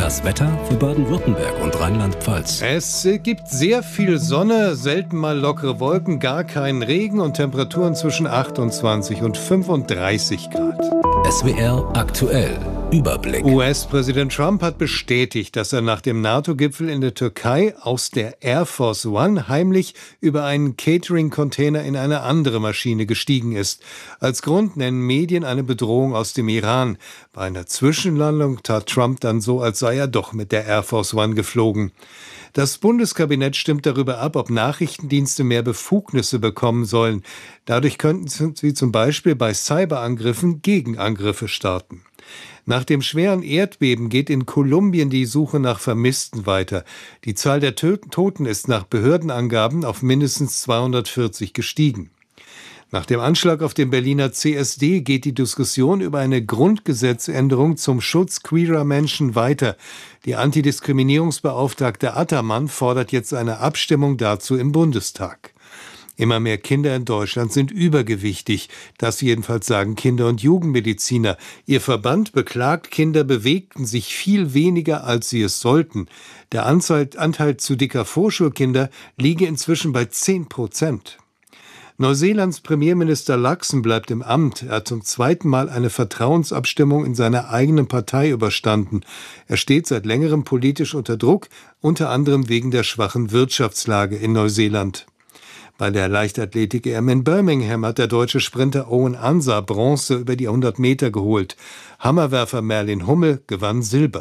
Das Wetter für Baden-Württemberg und Rheinland-Pfalz. Es gibt sehr viel Sonne, selten mal lockere Wolken, gar keinen Regen und Temperaturen zwischen 28 und 35 Grad. SWR aktuell. Überblick. US-Präsident Trump hat bestätigt, dass er nach dem NATO-Gipfel in der Türkei aus der Air Force One heimlich über einen Catering-Container in eine andere Maschine gestiegen ist. Als Grund nennen Medien eine Bedrohung aus dem Iran. Bei einer Zwischenlandung tat Trump dann so, als sei er doch mit der Air Force One geflogen. Das Bundeskabinett stimmt darüber ab, ob Nachrichtendienste mehr Befugnisse bekommen sollen. Dadurch könnten sie zum Beispiel bei Cyberangriffen Gegenangriffe starten. Nach dem schweren Erdbeben geht in Kolumbien die Suche nach Vermissten weiter. Die Zahl der Toten ist nach Behördenangaben auf mindestens 240 gestiegen. Nach dem Anschlag auf den Berliner CSD geht die Diskussion über eine Grundgesetzänderung zum Schutz queerer Menschen weiter. Die Antidiskriminierungsbeauftragte Attermann fordert jetzt eine Abstimmung dazu im Bundestag. Immer mehr Kinder in Deutschland sind übergewichtig. Das jedenfalls sagen Kinder- und Jugendmediziner. Ihr Verband beklagt, Kinder bewegten sich viel weniger, als sie es sollten. Der Anteil zu dicker Vorschulkinder liege inzwischen bei 10%. Neuseelands Premierminister Luxon bleibt im Amt. Er hat zum zweiten Mal eine Vertrauensabstimmung in seiner eigenen Partei überstanden. Er steht seit längerem politisch unter Druck, unter anderem wegen der schwachen Wirtschaftslage in Neuseeland. Bei der Leichtathletik-EM in Birmingham hat der deutsche Sprinter Owen Ansah Bronze über die 100 Meter geholt. Hammerwerfer Merlin Hummel gewann Silber.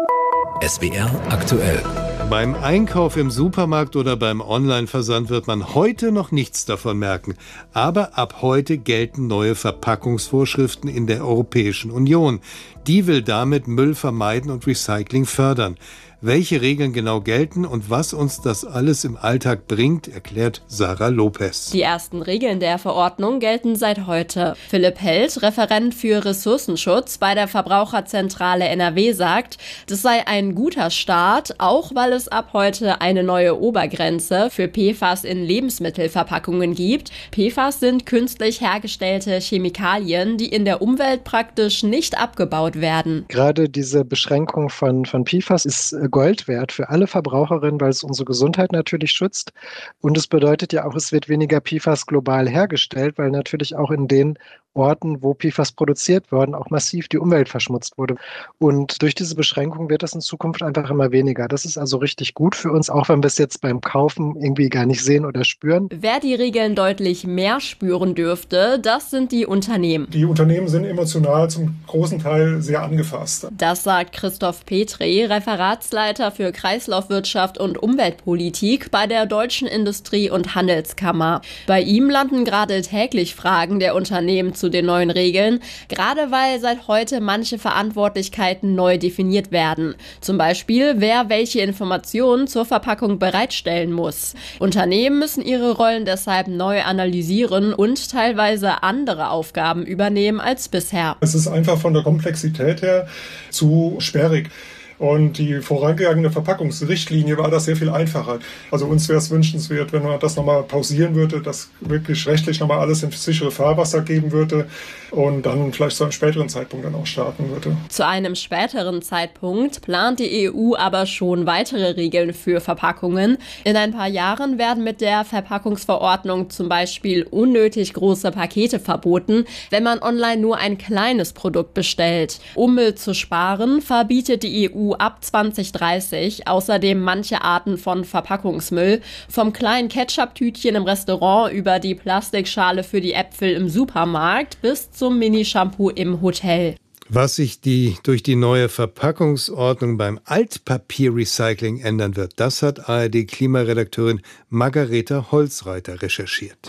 SWR aktuell. Beim Einkauf im Supermarkt oder beim Online-Versand wird man heute noch nichts davon merken. Aber ab heute gelten neue Verpackungsvorschriften in der Europäischen Union. Die will damit Müll vermeiden und Recycling fördern. Welche Regeln genau gelten und was uns das alles im Alltag bringt, erklärt Sarah Lopez. Die ersten Regeln der Verordnung gelten seit heute. Philipp Held, Referent für Ressourcenschutz bei der Verbraucherzentrale NRW, sagt, das sei ein guter Start, auch weil es ab heute eine neue Obergrenze für PFAS in Lebensmittelverpackungen gibt. PFAS sind künstlich hergestellte Chemikalien, die in der Umwelt praktisch nicht abgebaut werden. Gerade diese Beschränkung von PFAS ist Gold wert für alle Verbraucherinnen, weil es unsere Gesundheit natürlich schützt. Und es bedeutet ja auch, es wird weniger PFAS global hergestellt, weil natürlich auch in den Orten, wo PFAS produziert wurden, auch massiv die Umwelt verschmutzt wurde. Und durch diese Beschränkung wird das in Zukunft einfach immer weniger. Das ist also richtig gut für uns, auch wenn wir es jetzt beim Kaufen irgendwie gar nicht sehen oder spüren. Wer die Regeln deutlich mehr spüren dürfte, das sind die Unternehmen. Die Unternehmen sind emotional zum großen Teil sehr angefasst. Das sagt Christoph Petri, Referatsleiter für Kreislaufwirtschaft und Umweltpolitik bei der Deutschen Industrie- und Handelskammer. Bei ihm landen gerade täglich Fragen der Unternehmen zu den neuen Regeln, gerade weil seit heute manche Verantwortlichkeiten neu definiert werden. Zum Beispiel, wer welche Informationen zur Verpackung bereitstellen muss. Unternehmen müssen ihre Rollen deshalb neu analysieren und teilweise andere Aufgaben übernehmen als bisher. Es ist einfach von der Komplexität her zu sperrig. Und die vorangegangene Verpackungsrichtlinie war das sehr viel einfacher. Also uns wäre es wünschenswert, wenn man das nochmal pausieren würde, dass wirklich rechtlich nochmal alles in sichere Fahrwasser geben würde und dann vielleicht zu einem späteren Zeitpunkt dann auch starten würde. Zu einem späteren Zeitpunkt plant die EU aber schon weitere Regeln für Verpackungen. In ein paar Jahren werden mit der Verpackungsverordnung zum Beispiel unnötig große Pakete verboten, wenn man online nur ein kleines Produkt bestellt. Um Müll zu sparen, verbietet die EU ab 2030 außerdem manche Arten von Verpackungsmüll, vom kleinen Ketchup-Tütchen im Restaurant über die Plastikschale für die Äpfel im Supermarkt bis zum Mini-Shampoo im Hotel. Was sich durch die neue Verpackungsordnung beim Altpapierrecycling ändern wird, das hat ARD-Klimaredakteurin Margareta Holzreiter recherchiert.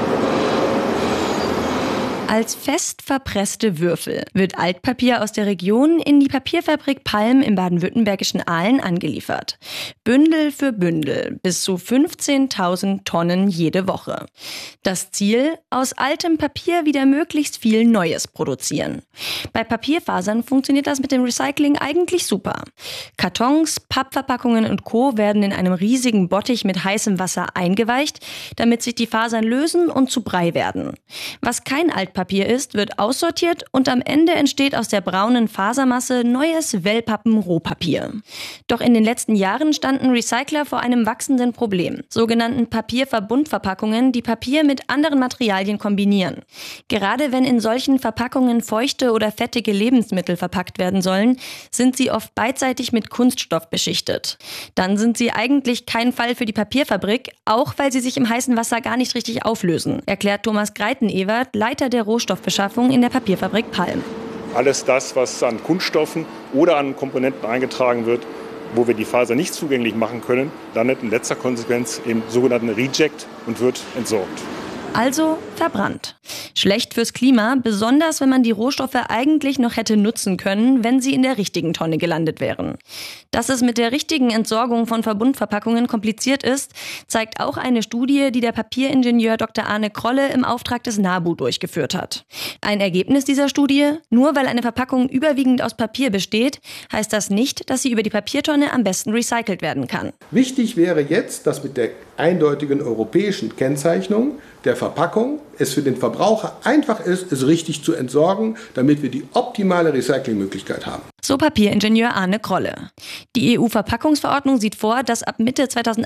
Als fest verpresste Würfel wird Altpapier aus der Region in die Papierfabrik Palm im baden-württembergischen Aalen angeliefert. Bündel für Bündel, bis zu 15.000 Tonnen jede Woche. Das Ziel: aus altem Papier wieder möglichst viel Neues produzieren. Bei Papierfasern funktioniert das mit dem Recycling eigentlich super. Kartons, Pappverpackungen und Co. werden in einem riesigen Bottich mit heißem Wasser eingeweicht, damit sich die Fasern lösen und zu Brei werden. Was kein Altpapier Papier ist, wird aussortiert und am Ende entsteht aus der braunen Fasermasse neues Wellpappen-Rohpapier. Doch in den letzten Jahren standen Recycler vor einem wachsenden Problem, sogenannten Papierverbundverpackungen, die Papier mit anderen Materialien kombinieren. Gerade wenn in solchen Verpackungen feuchte oder fettige Lebensmittel verpackt werden sollen, sind sie oft beidseitig mit Kunststoff beschichtet. Dann sind sie eigentlich kein Fall für die Papierfabrik, auch weil sie sich im heißen Wasser gar nicht richtig auflösen, erklärt Thomas Greiten-Ewert, Leiter der Rohstoffbeschaffung in der Papierfabrik Palm. Alles das, was an Kunststoffen oder an Komponenten eingetragen wird, wo wir die Faser nicht zugänglich machen können, landet in letzter Konsequenz im sogenannten Reject und wird entsorgt. Also verbrannt. Schlecht fürs Klima, besonders wenn man die Rohstoffe eigentlich noch hätte nutzen können, wenn sie in der richtigen Tonne gelandet wären. Dass es mit der richtigen Entsorgung von Verbundverpackungen kompliziert ist, zeigt auch eine Studie, die der Papieringenieur Dr. Arne Krolle im Auftrag des NABU durchgeführt hat. Ein Ergebnis dieser Studie: Nur weil eine Verpackung überwiegend aus Papier besteht, heißt das nicht, dass sie über die Papiertonne am besten recycelt werden kann. Wichtig wäre jetzt, dass mit der eindeutigen europäischen Kennzeichnung der Verpackung es für den Verbraucher einfach ist, es richtig zu entsorgen, damit wir die optimale Recyclingmöglichkeit haben. So Papieringenieur Arne Krolle. Die EU-Verpackungsverordnung sieht vor, dass ab Mitte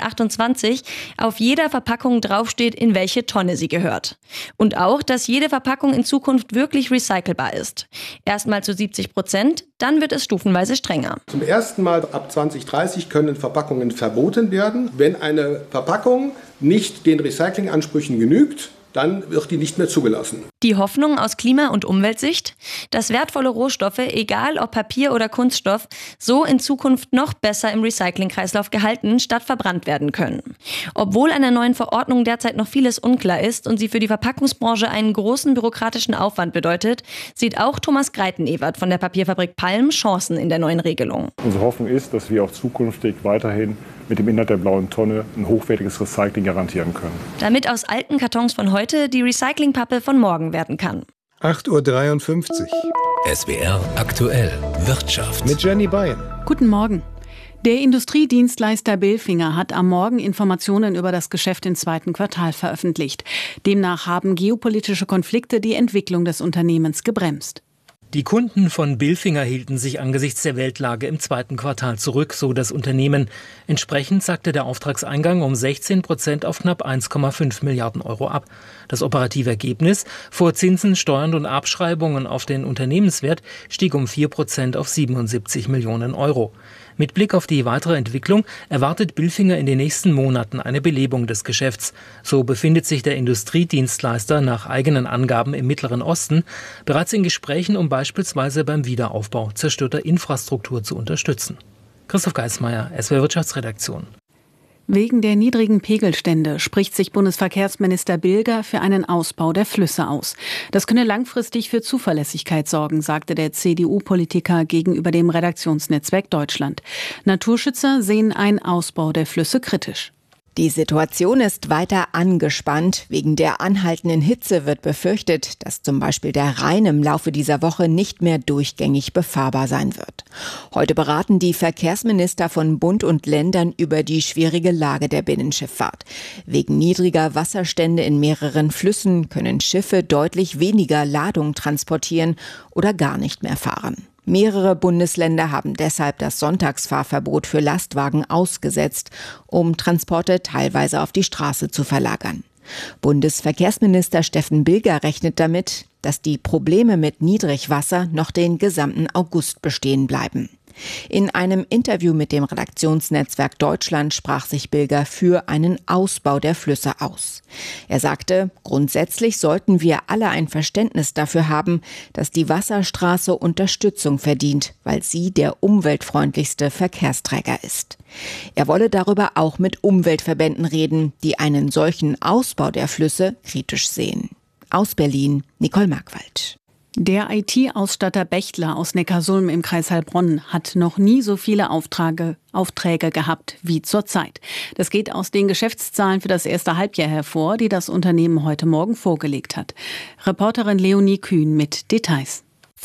2028 auf jeder Verpackung draufsteht, in welche Tonne sie gehört. Und auch, dass jede Verpackung in Zukunft wirklich recycelbar ist. Erstmal zu 70%, dann wird es stufenweise strenger. Zum ersten Mal ab 2030 können Verpackungen verboten werden. Wenn eine Verpackung nicht den Recyclingansprüchen genügt, dann wird die nicht mehr zugelassen. Die Hoffnung aus Klima- und Umweltsicht? Dass wertvolle Rohstoffe, egal ob Papier oder Kunststoff, so in Zukunft noch besser im Recyclingkreislauf gehalten statt verbrannt werden können. Obwohl einer neuen Verordnung derzeit noch vieles unklar ist und sie für die Verpackungsbranche einen großen bürokratischen Aufwand bedeutet, sieht auch Thomas Greiten-Ewert von der Papierfabrik Palm Chancen in der neuen Regelung. Unsere Hoffnung ist, dass wir auch zukünftig weiterhin mit dem Inhalt der blauen Tonne ein hochwertiges Recycling garantieren können. Damit aus alten Kartons von heute die Recyclingpappe von morgen werden kann. 8:53 Uhr. SWR aktuell Wirtschaft Mit Jenny Bayern. Guten Morgen. Der Industriedienstleister Bilfinger hat am Morgen Informationen über das Geschäft im zweiten Quartal veröffentlicht. Demnach haben geopolitische Konflikte die Entwicklung des Unternehmens gebremst. Die Kunden von Bilfinger hielten sich angesichts der Weltlage im zweiten Quartal zurück, so das Unternehmen. Entsprechend sackte der Auftragseingang um 16% auf knapp 1,5 Milliarden Euro ab. Das operative Ergebnis vor Zinsen, Steuern und Abschreibungen auf den Unternehmenswert stieg um 4% auf 77 Millionen Euro. Mit Blick auf die weitere Entwicklung erwartet Bilfinger in den nächsten Monaten eine Belebung des Geschäfts. So befindet sich der Industriedienstleister nach eigenen Angaben im Mittleren Osten bereits in Gesprächen, um beispielsweise beim Wiederaufbau zerstörter Infrastruktur zu unterstützen. Christoph Geismeier, SWR Wirtschaftsredaktion. Wegen der niedrigen Pegelstände spricht sich Bundesverkehrsminister Bilger für einen Ausbau der Flüsse aus. Das könne langfristig für Zuverlässigkeit sorgen, sagte der CDU-Politiker gegenüber dem Redaktionsnetzwerk Deutschland. Naturschützer sehen einen Ausbau der Flüsse kritisch. Die Situation ist weiter angespannt. Wegen der anhaltenden Hitze wird befürchtet, dass zum Beispiel der Rhein im Laufe dieser Woche nicht mehr durchgängig befahrbar sein wird. Heute beraten die Verkehrsminister von Bund und Ländern über die schwierige Lage der Binnenschifffahrt. Wegen niedriger Wasserstände in mehreren Flüssen können Schiffe deutlich weniger Ladung transportieren oder gar nicht mehr fahren. Mehrere Bundesländer haben deshalb das Sonntagsfahrverbot für Lastwagen ausgesetzt, um Transporte teilweise auf die Straße zu verlagern. Bundesverkehrsminister Steffen Bilger rechnet damit, dass die Probleme mit Niedrigwasser noch den gesamten August bestehen bleiben. In einem Interview mit dem Redaktionsnetzwerk Deutschland sprach sich Bilger für einen Ausbau der Flüsse aus. Er sagte, grundsätzlich sollten wir alle ein Verständnis dafür haben, dass die Wasserstraße Unterstützung verdient, weil sie der umweltfreundlichste Verkehrsträger ist. Er wolle darüber auch mit Umweltverbänden reden, die einen solchen Ausbau der Flüsse kritisch sehen. Aus Berlin, Nicole Markwald. Der IT-Ausstatter Bechtle aus Neckarsulm im Kreis Heilbronn hat noch nie so viele Aufträge gehabt wie zurzeit. Das geht aus den Geschäftszahlen für das erste Halbjahr hervor, die das Unternehmen heute Morgen vorgelegt hat. Reporterin Leonie Kühn mit Details.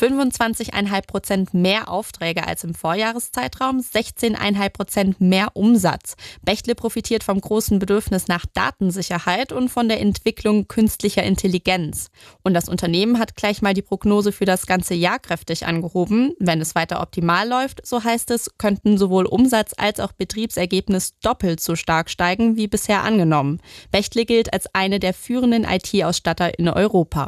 25,5% mehr Aufträge als im Vorjahreszeitraum, 16,5% mehr Umsatz. Bechtle profitiert vom großen Bedürfnis nach Datensicherheit und von der Entwicklung künstlicher Intelligenz. Und das Unternehmen hat gleich mal die Prognose für das ganze Jahr kräftig angehoben. Wenn es weiter optimal läuft, so heißt es, könnten sowohl Umsatz als auch Betriebsergebnis doppelt so stark steigen wie bisher angenommen. Bechtle gilt als eine der führenden IT-Ausstatter in Europa.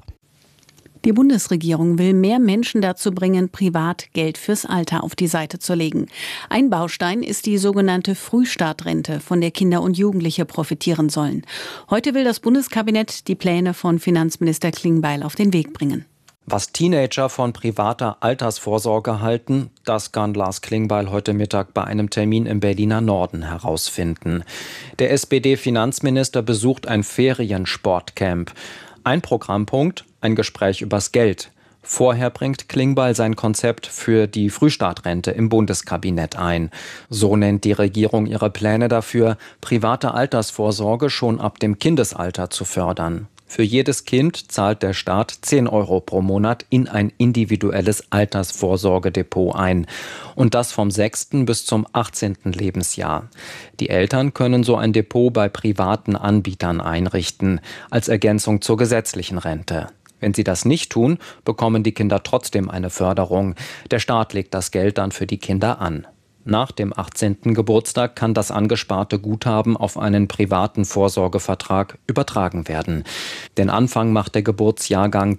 Die Bundesregierung will mehr Menschen dazu bringen, privat Geld fürs Alter auf die Seite zu legen. Ein Baustein ist die sogenannte Frühstartrente, von der Kinder und Jugendliche profitieren sollen. Heute will das Bundeskabinett die Pläne von Finanzminister Klingbeil auf den Weg bringen. Was Teenager von privater Altersvorsorge halten, das kann Lars Klingbeil heute Mittag bei einem Termin im Berliner Norden herausfinden. Der SPD-Finanzminister besucht ein Feriensportcamp. Ein Programmpunkt, ein Gespräch übers Geld. Vorher bringt Klingbeil sein Konzept für die Frühstartrente im Bundeskabinett ein. So nennt die Regierung ihre Pläne dafür, private Altersvorsorge schon ab dem Kindesalter zu fördern. Für jedes Kind zahlt der Staat 10 € pro Monat in ein individuelles Altersvorsorgedepot ein. Und das vom 6. bis zum 18. Lebensjahr. Die Eltern können so ein Depot bei privaten Anbietern einrichten, als Ergänzung zur gesetzlichen Rente. Wenn sie das nicht tun, bekommen die Kinder trotzdem eine Förderung. Der Staat legt das Geld dann für die Kinder an. Nach dem 18. Geburtstag kann das angesparte Guthaben auf einen privaten Vorsorgevertrag übertragen werden. Den Anfang macht der Geburtsjahrgang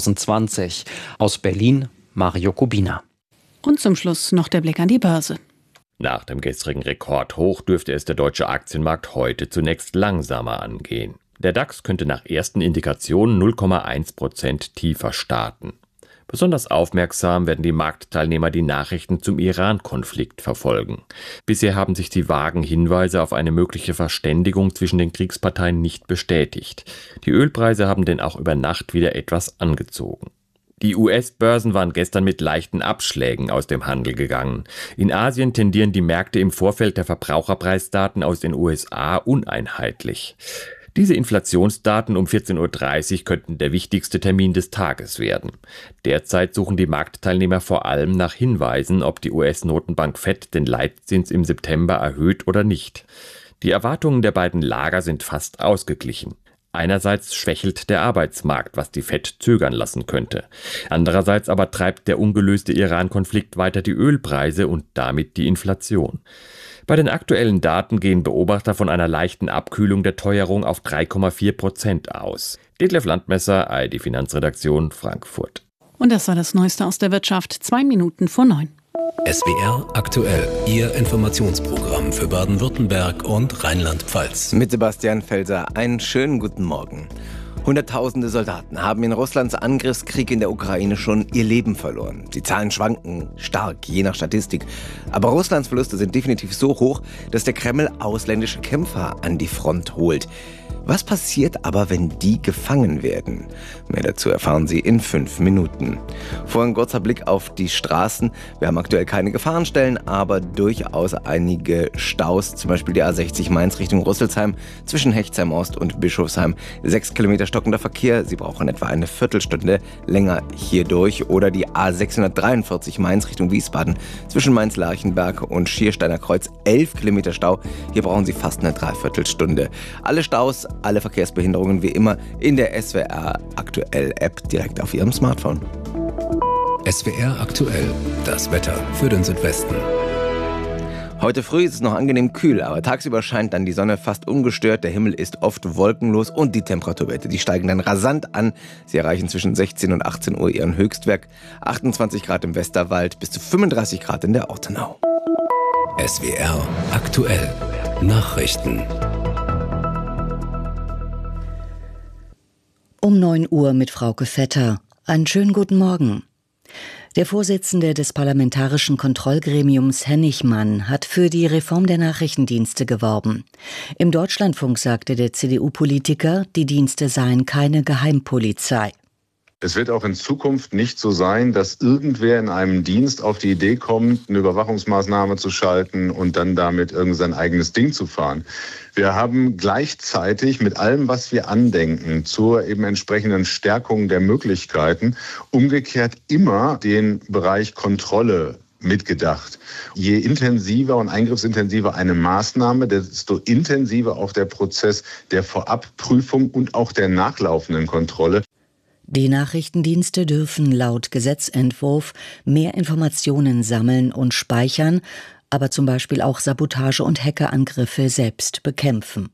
2020. Aus Berlin, Mario Kubina. Und zum Schluss noch der Blick an die Börse. Nach dem gestrigen Rekordhoch dürfte es der deutsche Aktienmarkt heute zunächst langsamer angehen. Der DAX könnte nach ersten Indikationen 0,1% tiefer starten. Besonders aufmerksam werden die Marktteilnehmer die Nachrichten zum Iran-Konflikt verfolgen. Bisher haben sich die vagen Hinweise auf eine mögliche Verständigung zwischen den Kriegsparteien nicht bestätigt. Die Ölpreise haben denn auch über Nacht wieder etwas angezogen. Die US-Börsen waren gestern mit leichten Abschlägen aus dem Handel gegangen. In Asien tendieren die Märkte im Vorfeld der Verbraucherpreisdaten aus den USA uneinheitlich. Diese Inflationsdaten um 14:30 Uhr könnten der wichtigste Termin des Tages werden. Derzeit suchen die Marktteilnehmer vor allem nach Hinweisen, ob die US-Notenbank Fed den Leitzins im September erhöht oder nicht. Die Erwartungen der beiden Lager sind fast ausgeglichen. Einerseits schwächelt der Arbeitsmarkt, was die Fed zögern lassen könnte. Andererseits aber treibt der ungelöste Iran-Konflikt weiter die Ölpreise und damit die Inflation. Bei den aktuellen Daten gehen Beobachter von einer leichten Abkühlung der Teuerung auf 3,4% aus. Detlef Landmesser, ARD Finanzredaktion, Frankfurt. Und das war das Neueste aus der Wirtschaft, 2 Minuten vor 9. SWR aktuell, Ihr Informationsprogramm für Baden-Württemberg und Rheinland-Pfalz. Mit Sebastian Felser, einen schönen guten Morgen. Hunderttausende Soldaten haben in Russlands Angriffskrieg in der Ukraine schon ihr Leben verloren. Die Zahlen schwanken stark, je nach Statistik. Aber Russlands Verluste sind definitiv so hoch, dass der Kreml ausländische Kämpfer an die Front holt. Was passiert aber, wenn die gefangen werden? Mehr dazu erfahren Sie in 5 Minuten. Vorher ein kurzer Blick auf die Straßen. Wir haben aktuell keine Gefahrenstellen, aber durchaus einige Staus. Zum Beispiel die A60 Mainz Richtung Rüsselsheim zwischen Hechtsheim Ost und Bischofsheim. 6 Kilometer stockender Verkehr. Sie brauchen etwa eine Viertelstunde länger hier durch. Oder die A643 Mainz Richtung Wiesbaden zwischen Mainz-Lerchenberg und Schiersteiner Kreuz. 11 Kilometer Stau. Hier brauchen Sie fast eine Dreiviertelstunde. Alle Staus, alle Verkehrsbehinderungen wie immer in der SWR Aktuell App direkt auf Ihrem Smartphone. SWR aktuell, das Wetter für den Südwesten. Heute früh ist es noch angenehm kühl, aber tagsüber scheint dann die Sonne fast ungestört. Der Himmel ist oft wolkenlos und die Temperaturwerte, die steigen dann rasant an. Sie erreichen zwischen 16 und 18 Uhr ihren Höchstwert. 28 Grad im Westerwald bis zu 35 Grad in der Ortenau. SWR aktuell, Nachrichten. Um 9 Uhr mit Frauke Vetter. Einen schönen guten Morgen. Der Vorsitzende des Parlamentarischen Kontrollgremiums Hennichmann hat für die Reform der Nachrichtendienste geworben. Im Deutschlandfunk sagte der CDU-Politiker, die Dienste seien keine Geheimpolizei. Es wird auch in Zukunft nicht so sein, dass irgendwer in einem Dienst auf die Idee kommt, eine Überwachungsmaßnahme zu schalten und dann damit irgend sein eigenes Ding zu fahren. Wir haben gleichzeitig mit allem, was wir andenken, zur eben entsprechenden Stärkung der Möglichkeiten, umgekehrt immer den Bereich Kontrolle mitgedacht. Je intensiver und eingriffsintensiver eine Maßnahme, desto intensiver auch der Prozess der Vorabprüfung und auch der nachlaufenden Kontrolle. Die Nachrichtendienste dürfen laut Gesetzentwurf mehr Informationen sammeln und speichern, aber zum Beispiel auch Sabotage- und Hackerangriffe selbst bekämpfen.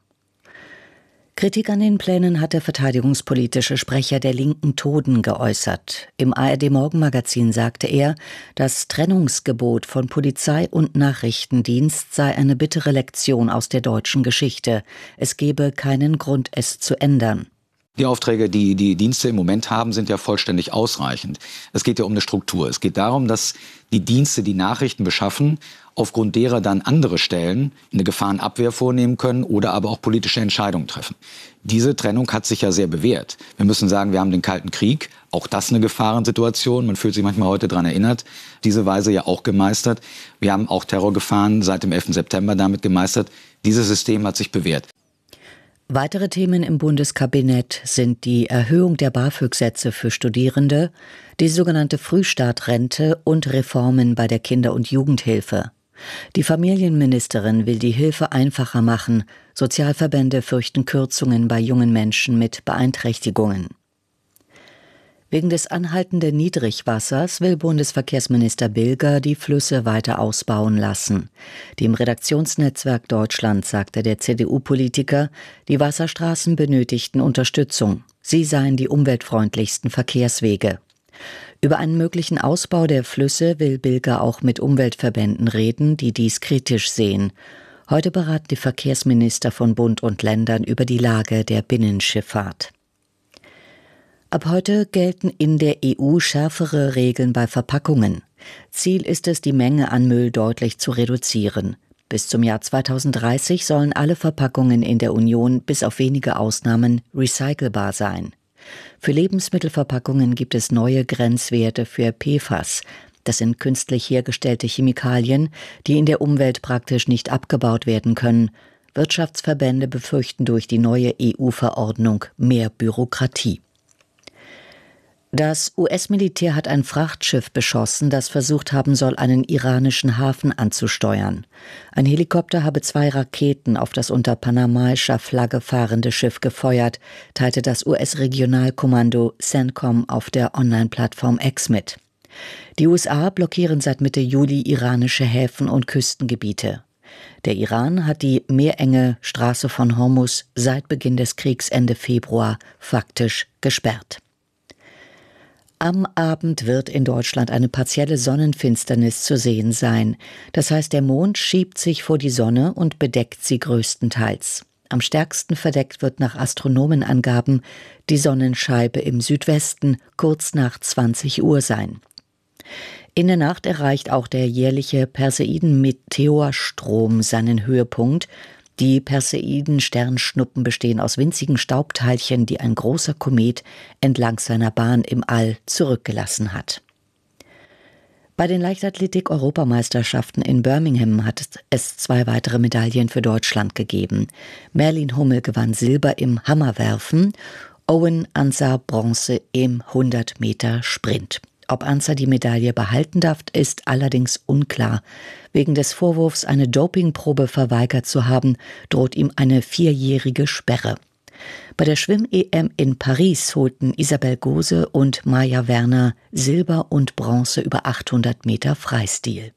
Kritik an den Plänen hat der verteidigungspolitische Sprecher der Linken Toden geäußert. Im ARD-Morgenmagazin sagte er, das Trennungsgebot von Polizei und Nachrichtendienst sei eine bittere Lektion aus der deutschen Geschichte. Es gebe keinen Grund, es zu ändern. Die Aufträge, die die Dienste im Moment haben, sind ja vollständig ausreichend. Es geht ja um eine Struktur. Es geht darum, dass die Dienste die Nachrichten beschaffen, aufgrund derer dann andere Stellen eine Gefahrenabwehr vornehmen können oder aber auch politische Entscheidungen treffen. Diese Trennung hat sich ja sehr bewährt. Wir müssen sagen, wir haben den Kalten Krieg, auch das eine Gefahrensituation. Man fühlt sich manchmal heute daran erinnert, diese Weise ja auch gemeistert. Wir haben auch Terrorgefahren seit dem 11. September damit gemeistert. Dieses System hat sich bewährt. Weitere Themen im Bundeskabinett sind die Erhöhung der BAföG-Sätze für Studierende, die sogenannte Frühstartrente und Reformen bei der Kinder- und Jugendhilfe. Die Familienministerin will die Hilfe einfacher machen. Sozialverbände fürchten Kürzungen bei jungen Menschen mit Beeinträchtigungen. Wegen des anhaltenden Niedrigwassers will Bundesverkehrsminister Bilger die Flüsse weiter ausbauen lassen. Dem Redaktionsnetzwerk Deutschland sagte der CDU-Politiker, die Wasserstraßen benötigten Unterstützung. Sie seien die umweltfreundlichsten Verkehrswege. Über einen möglichen Ausbau der Flüsse will Bilger auch mit Umweltverbänden reden, die dies kritisch sehen. Heute beraten die Verkehrsminister von Bund und Ländern über die Lage der Binnenschifffahrt. Ab heute gelten in der EU schärfere Regeln bei Verpackungen. Ziel ist es, die Menge an Müll deutlich zu reduzieren. Bis zum Jahr 2030 sollen alle Verpackungen in der Union bis auf wenige Ausnahmen recycelbar sein. Für Lebensmittelverpackungen gibt es neue Grenzwerte für PFAS. Das sind künstlich hergestellte Chemikalien, die in der Umwelt praktisch nicht abgebaut werden können. Wirtschaftsverbände befürchten durch die neue EU-Verordnung mehr Bürokratie. Das US-Militär hat ein Frachtschiff beschossen, das versucht haben soll, einen iranischen Hafen anzusteuern. Ein Helikopter habe 2 Raketen auf das unter panamaischer Flagge fahrende Schiff gefeuert, teilte das US-Regionalkommando CENTCOM auf der Online-Plattform X mit. Die USA blockieren seit Mitte Juli iranische Häfen und Küstengebiete. Der Iran hat die meerenge Straße von Hormuz seit Beginn des Kriegs Ende Februar faktisch gesperrt. Am Abend wird in Deutschland eine partielle Sonnenfinsternis zu sehen sein. Das heißt, der Mond schiebt sich vor die Sonne und bedeckt sie größtenteils. Am stärksten verdeckt wird nach Astronomenangaben die Sonnenscheibe im Südwesten kurz nach 20 Uhr sein. In der Nacht erreicht auch der jährliche Perseiden-Meteorstrom seinen Höhepunkt. Die Perseiden-Sternschnuppen bestehen aus winzigen Staubteilchen, die ein großer Komet entlang seiner Bahn im All zurückgelassen hat. Bei den Leichtathletik-Europameisterschaften in Birmingham hat es 2 weitere Medaillen für Deutschland gegeben. Merlin Hummel gewann Silber im Hammerwerfen, Owen Ansah Bronze im 100-Meter-Sprint. Ob Ansah die Medaille behalten darf, ist allerdings unklar. Wegen des Vorwurfs, eine Dopingprobe verweigert zu haben, droht ihm eine 4-jährige Sperre. Bei der Schwimm-EM in Paris holten Isabel Gose und Maja Werner Silber und Bronze über 800 Meter Freistil.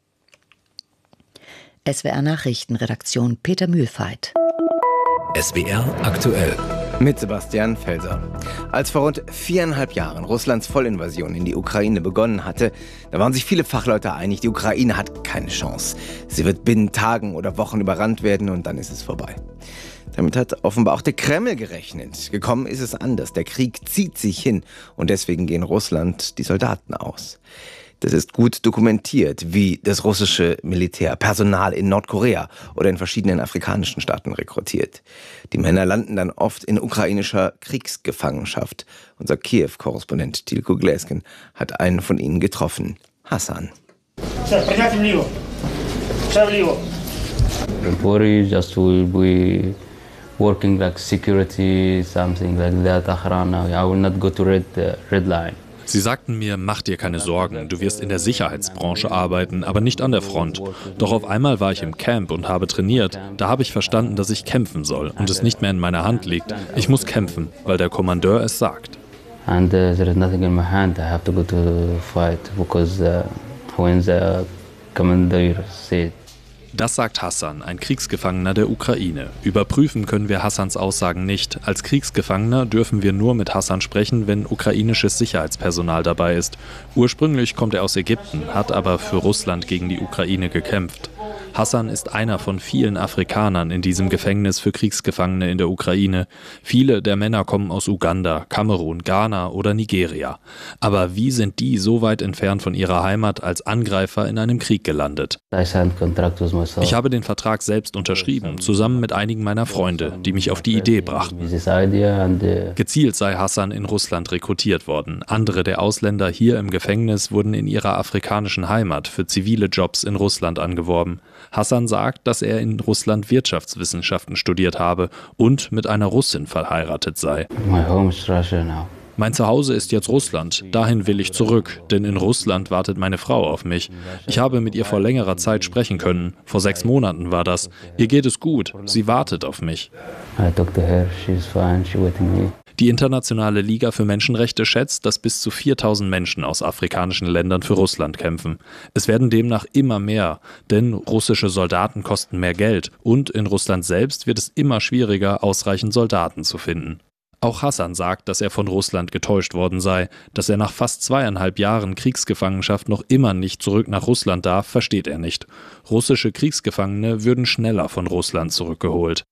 SWR Nachrichtenredaktion Peter Mühlfeit. SWR aktuell. Mit Sebastian Felser. Als vor rund 4,5 Jahren Russlands Vollinvasion in die Ukraine begonnen hatte, da waren sich viele Fachleute einig, die Ukraine hat keine Chance. Sie wird binnen Tagen oder Wochen überrannt werden und dann ist es vorbei. Damit hat offenbar auch der Kreml gerechnet. Gekommen ist es anders. Der Krieg zieht sich hin und deswegen gehen Russland die Soldaten aus. Das ist gut dokumentiert, wie das russische Militär Personal in Nordkorea oder in verschiedenen afrikanischen Staaten rekrutiert. Die Männer landen dann oft in ukrainischer Kriegsgefangenschaft. Unser Kiew-Korrespondent Tilko Glesken hat einen von ihnen getroffen, Hassan. Temporary just will be working like security, something like that. I will not go to red line. Sie sagten mir, mach dir keine Sorgen, du wirst in der Sicherheitsbranche arbeiten, aber nicht an der Front. Doch auf einmal war ich im Camp und habe trainiert. Da habe ich verstanden, dass ich kämpfen soll und es nicht mehr in meiner Hand liegt. Ich muss kämpfen, weil der Kommandeur es sagt. And there is nothing in my hand. I have to go to fight because when the commander said. Das sagt Hassan, ein Kriegsgefangener der Ukraine. Überprüfen können wir Hassans Aussagen nicht. Als Kriegsgefangener dürfen wir nur mit Hassan sprechen, wenn ukrainisches Sicherheitspersonal dabei ist. Ursprünglich kommt er aus Ägypten, hat aber für Russland gegen die Ukraine gekämpft. Hassan ist einer von vielen Afrikanern in diesem Gefängnis für Kriegsgefangene in der Ukraine. Viele der Männer kommen aus Uganda, Kamerun, Ghana oder Nigeria. Aber wie sind die so weit entfernt von ihrer Heimat als Angreifer in einem Krieg gelandet? Ich habe den Vertrag selbst unterschrieben, zusammen mit einigen meiner Freunde, die mich auf die Idee brachten. Gezielt sei Hassan in Russland rekrutiert worden. Andere der Ausländer hier im Gefängnis wurden in ihrer afrikanischen Heimat für zivile Jobs in Russland angeworben. Hassan sagt, dass er in Russland Wirtschaftswissenschaften studiert habe und mit einer Russin verheiratet sei. Mein Zuhause ist jetzt Russland, dahin will ich zurück, denn in Russland wartet meine Frau auf mich. Ich habe mit ihr vor längerer Zeit sprechen können, vor 6 Monaten war das. Ihr geht es gut, sie wartet auf mich. Die Internationale Liga für Menschenrechte schätzt, dass bis zu 4000 Menschen aus afrikanischen Ländern für Russland kämpfen. Es werden demnach immer mehr, denn russische Soldaten kosten mehr Geld und in Russland selbst wird es immer schwieriger, ausreichend Soldaten zu finden. Auch Hassan sagt, dass er von Russland getäuscht worden sei. Dass er nach fast 2,5 Jahren Kriegsgefangenschaft noch immer nicht zurück nach Russland darf, versteht er nicht. Russische Kriegsgefangene würden schneller von Russland zurückgeholt.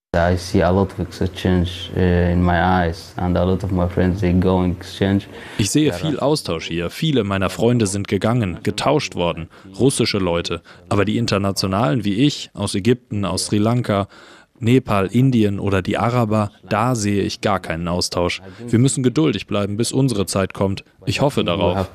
Ich sehe viel Austausch hier. Viele meiner Freunde sind gegangen, getauscht worden. Russische Leute. Aber die Internationalen wie ich, aus Ägypten, aus Sri Lanka, Nepal, Indien oder die Araber, da sehe ich gar keinen Austausch. Wir müssen geduldig bleiben, bis unsere Zeit kommt. Ich hoffe darauf.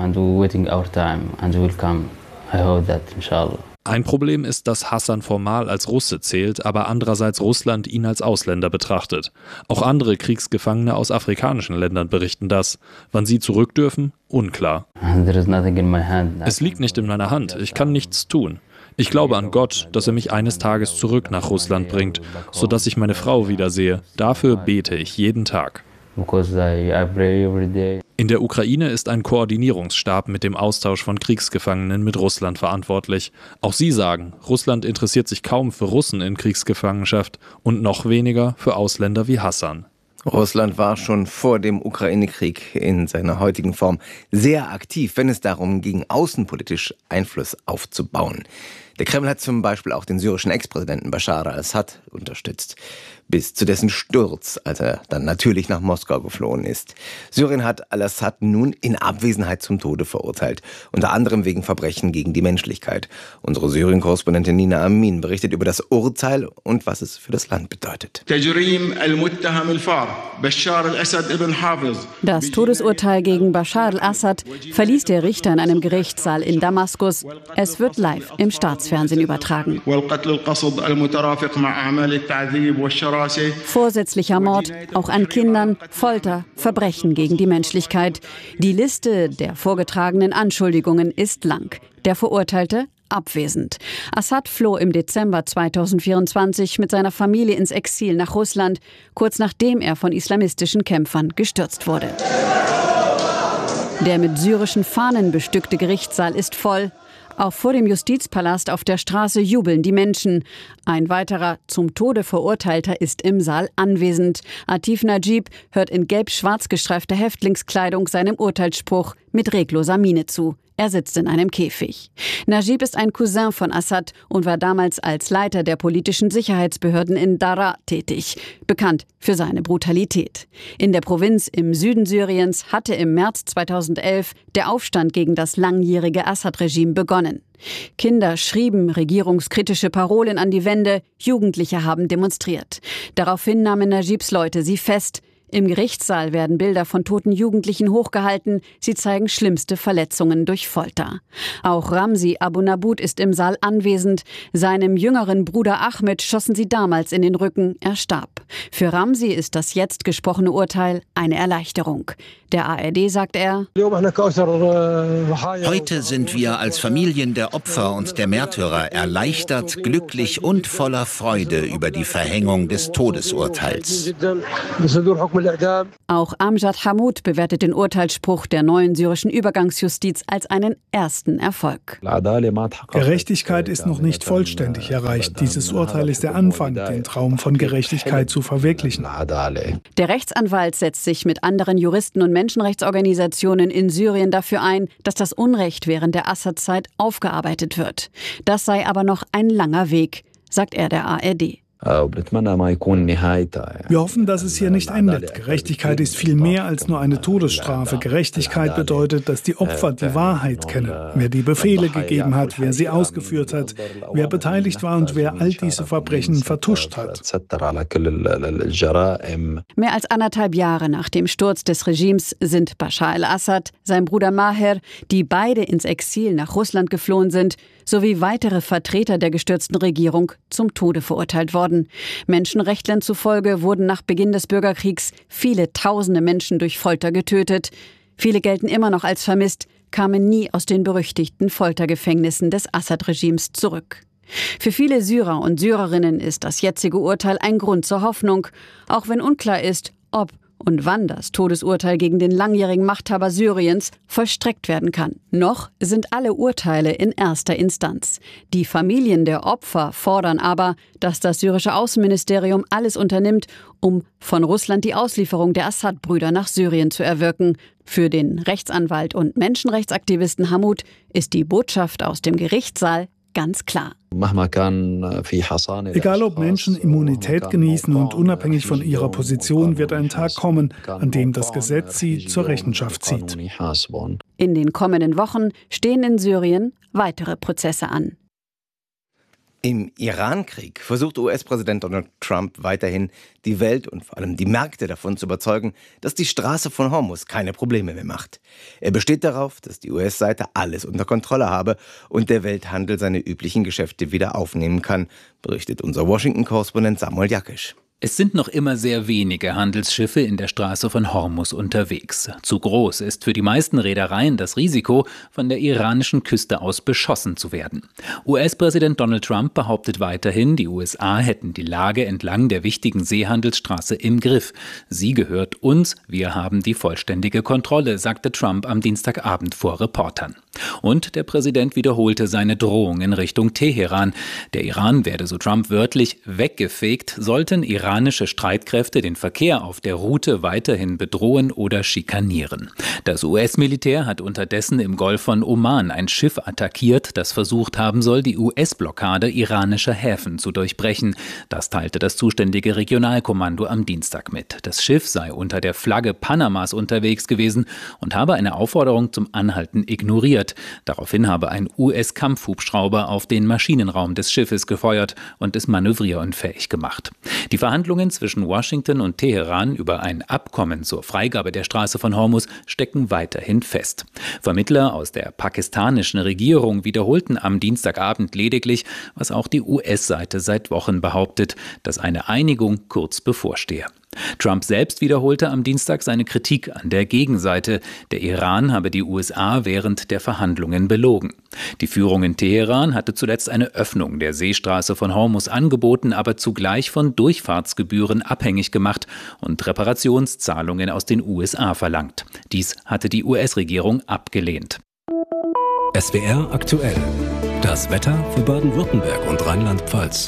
Ein Problem ist, dass Hassan formal als Russe zählt, aber andererseits Russland ihn als Ausländer betrachtet. Auch andere Kriegsgefangene aus afrikanischen Ländern berichten das. Wann sie zurück dürfen? Unklar. Es liegt nicht in meiner Hand. Ich kann nichts tun. Ich glaube an Gott, dass er mich eines Tages zurück nach Russland bringt, sodass ich meine Frau wiedersehe. Dafür bete ich jeden Tag. In der Ukraine ist ein Koordinierungsstab mit dem Austausch von Kriegsgefangenen mit Russland verantwortlich. Auch sie sagen, Russland interessiert sich kaum für Russen in Kriegsgefangenschaft und noch weniger für Ausländer wie Hassan. Russland war schon vor dem Ukraine-Krieg in seiner heutigen Form sehr aktiv, wenn es darum ging, außenpolitisch Einfluss aufzubauen. Der Kreml hat zum Beispiel auch den syrischen Ex-Präsidenten Bashar al-Assad unterstützt, bis zu dessen Sturz, als er dann natürlich nach Moskau geflohen ist. Syrien hat al-Assad nun in Abwesenheit zum Tode verurteilt, unter anderem wegen Verbrechen gegen die Menschlichkeit. Unsere Syrien-Korrespondentin Nina Amin berichtet über das Urteil und was es für das Land bedeutet. Das Todesurteil gegen Bashar al-Assad verließ der Richter in einem Gerichtssaal in Damaskus. Es wird live im Staatsfernsehen übertragen. Vorsätzlicher Mord, auch an Kindern, Folter, Verbrechen gegen die Menschlichkeit. Die Liste der vorgetragenen Anschuldigungen ist lang. Der Verurteilte abwesend. Assad floh im Dezember 2024 mit seiner Familie ins Exil nach Russland, kurz nachdem er von islamistischen Kämpfern gestürzt wurde. Der mit syrischen Fahnen bestückte Gerichtssaal ist voll. Auch vor dem Justizpalast auf der Straße jubeln die Menschen. Ein weiterer zum Tode Verurteilter ist im Saal anwesend. Atif Najib hört in gelb-schwarz gestreifter Häftlingskleidung seinem Urteilsspruch mit regloser Miene zu. Er sitzt in einem Käfig. Najib ist ein Cousin von Assad und war damals als Leiter der politischen Sicherheitsbehörden in Daraa tätig, bekannt für seine Brutalität. In der Provinz im Süden Syriens hatte im März 2011 der Aufstand gegen das langjährige Assad-Regime begonnen. Kinder schrieben regierungskritische Parolen an die Wände, Jugendliche haben demonstriert. Daraufhin nahmen Najibs Leute sie fest. Im Gerichtssaal werden Bilder von toten Jugendlichen hochgehalten. Sie zeigen schlimmste Verletzungen durch Folter. Auch Ramzi Abu Nabud ist im Saal anwesend. Seinem jüngeren Bruder Ahmed schossen sie damals in den Rücken. Er starb. Für Ramzi ist das jetzt gesprochene Urteil eine Erleichterung. Der ARD sagt er: Heute sind wir als Familien der Opfer und der Märtyrer erleichtert, glücklich und voller Freude über die Verhängung des Todesurteils. Auch Amjad Hammoud bewertet den Urteilsspruch der neuen syrischen Übergangsjustiz als einen ersten Erfolg. Gerechtigkeit ist noch nicht vollständig erreicht. Dieses Urteil ist der Anfang, den Traum von Gerechtigkeit zu verwirklichen. Der Rechtsanwalt setzt sich mit anderen Juristen und Menschenrechtsorganisationen in Syrien dafür ein, dass das Unrecht während der Assad-Zeit aufgearbeitet wird. Das sei aber noch ein langer Weg, sagt er der ARD. Wir hoffen, dass es hier nicht endet. Gerechtigkeit ist viel mehr als nur eine Todesstrafe. Gerechtigkeit bedeutet, dass die Opfer die Wahrheit kennen. Wer die Befehle gegeben hat, wer sie ausgeführt hat, wer beteiligt war und wer all diese Verbrechen vertuscht hat. Mehr als 1,5 Jahre nach dem Sturz des Regimes sind Bashar al-Assad, sein Bruder Maher, die beide ins Exil nach Russland geflohen sind, sowie weitere Vertreter der gestürzten Regierung zum Tode verurteilt worden. Menschenrechtlern zufolge wurden nach Beginn des Bürgerkriegs viele tausende Menschen durch Folter getötet. Viele gelten immer noch als vermisst, kamen nie aus den berüchtigten Foltergefängnissen des Assad-Regimes zurück. Für viele Syrer und Syrerinnen ist das jetzige Urteil ein Grund zur Hoffnung, auch wenn unklar ist, ob und wann das Todesurteil gegen den langjährigen Machthaber Syriens vollstreckt werden kann. Noch sind alle Urteile in erster Instanz. Die Familien der Opfer fordern aber, dass das syrische Außenministerium alles unternimmt, um von Russland die Auslieferung der Assad-Brüder nach Syrien zu erwirken. Für den Rechtsanwalt und Menschenrechtsaktivisten Hammoud ist die Botschaft aus dem Gerichtssaal ganz klar. Egal ob Menschen Immunität genießen und unabhängig von ihrer Position wird ein Tag kommen, an dem das Gesetz sie zur Rechenschaft zieht. In den kommenden Wochen stehen in Syrien weitere Prozesse an. Im Iran-Krieg versucht US-Präsident Donald Trump weiterhin, die Welt und vor allem die Märkte davon zu überzeugen, dass die Straße von Hormuz keine Probleme mehr macht. Er besteht darauf, dass die US-Seite alles unter Kontrolle habe und der Welthandel seine üblichen Geschäfte wieder aufnehmen kann, berichtet unser Washington-Korrespondent Samuel Jakisch. Es sind noch immer sehr wenige Handelsschiffe in der Straße von Hormuz unterwegs. Zu groß ist für die meisten Reedereien das Risiko, von der iranischen Küste aus beschossen zu werden. US-Präsident Donald Trump behauptet weiterhin, die USA hätten die Lage entlang der wichtigen Seehandelsstraße im Griff. Sie gehört uns, wir haben die vollständige Kontrolle, sagte Trump am Dienstagabend vor Reportern. Und der Präsident wiederholte seine Drohung in Richtung Teheran. Der Iran werde, so Trump wörtlich, weggefegt, sollten iranische Streitkräfte den Verkehr auf der Route weiterhin bedrohen oder schikanieren. Das US-Militär hat unterdessen im Golf von Oman ein Schiff attackiert, das versucht haben soll, die US-Blockade iranischer Häfen zu durchbrechen. Das teilte das zuständige Regionalkommando am Dienstag mit. Das Schiff sei unter der Flagge Panamas unterwegs gewesen und habe eine Aufforderung zum Anhalten ignoriert. Daraufhin habe ein US-Kampfhubschrauber auf den Maschinenraum des Schiffes gefeuert und es manövrierunfähig gemacht. Die Verhandlungen zwischen Washington und Teheran über ein Abkommen zur Freigabe der Straße von Hormuz stecken weiterhin fest. Vermittler aus der pakistanischen Regierung wiederholten am Dienstagabend lediglich, was auch die US-Seite seit Wochen behauptet, dass eine Einigung kurz bevorstehe. Trump selbst wiederholte am Dienstag seine Kritik an der Gegenseite. Der Iran habe die USA während der Verhandlungen belogen. Die Führung in Teheran hatte zuletzt eine Öffnung der Seestraße von Hormuz angeboten, aber zugleich von Durchfahrtsgebühren abhängig gemacht und Reparationszahlungen aus den USA verlangt. Dies hatte die US-Regierung abgelehnt. SWR aktuell. Das Wetter für Baden-Württemberg und Rheinland-Pfalz.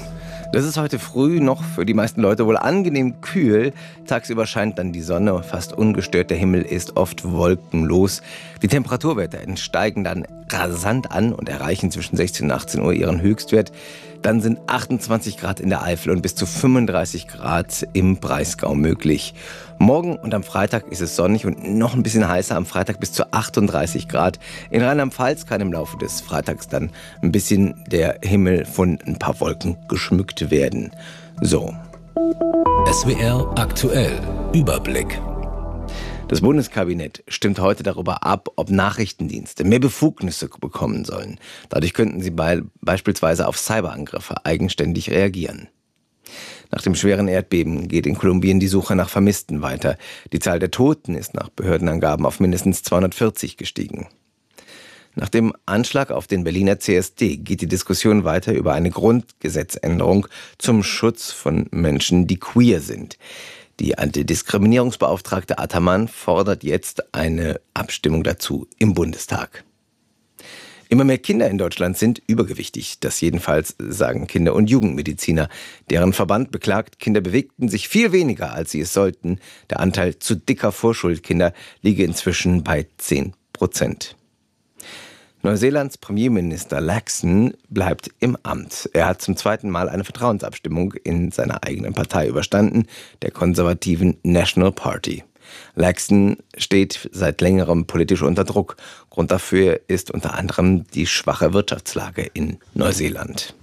Das ist heute früh noch für die meisten Leute wohl angenehm kühl. Tagsüber scheint dann die Sonne fast ungestört. Der Himmel ist oft wolkenlos. Die Temperaturwerte steigen dann rasant an und erreichen zwischen 16 und 18 Uhr ihren Höchstwert. Dann sind 28 Grad in der Eifel und bis zu 35 Grad im Breisgau möglich. Morgen und am Freitag ist es sonnig und noch ein bisschen heißer. Am Freitag bis zu 38 Grad. In Rheinland-Pfalz kann im Laufe des Freitags dann ein bisschen der Himmel von ein paar Wolken geschmückt werden. So. SWR aktuell. Überblick. Das Bundeskabinett stimmt heute darüber ab, ob Nachrichtendienste mehr Befugnisse bekommen sollen. Dadurch könnten sie beispielsweise auf Cyberangriffe eigenständig reagieren. Nach dem schweren Erdbeben geht in Kolumbien die Suche nach Vermissten weiter. Die Zahl der Toten ist nach Behördenangaben auf mindestens 240 gestiegen. Nach dem Anschlag auf den Berliner CSD geht die Diskussion weiter über eine Grundgesetzänderung zum Schutz von Menschen, die queer sind. Die Antidiskriminierungsbeauftragte Ataman fordert jetzt eine Abstimmung dazu im Bundestag. Immer mehr Kinder in Deutschland sind übergewichtig. Das jedenfalls sagen Kinder- und Jugendmediziner. Deren Verband beklagt, Kinder bewegten sich viel weniger, als sie es sollten. Der Anteil zu dicker Vorschulkinder liege inzwischen bei 10%. Neuseelands Premierminister Laxon bleibt im Amt. Er hat zum zweiten Mal eine Vertrauensabstimmung in seiner eigenen Partei überstanden, der konservativen National Party. Laxon steht seit längerem politisch unter Druck. Grund dafür ist unter anderem die schwache Wirtschaftslage in Neuseeland.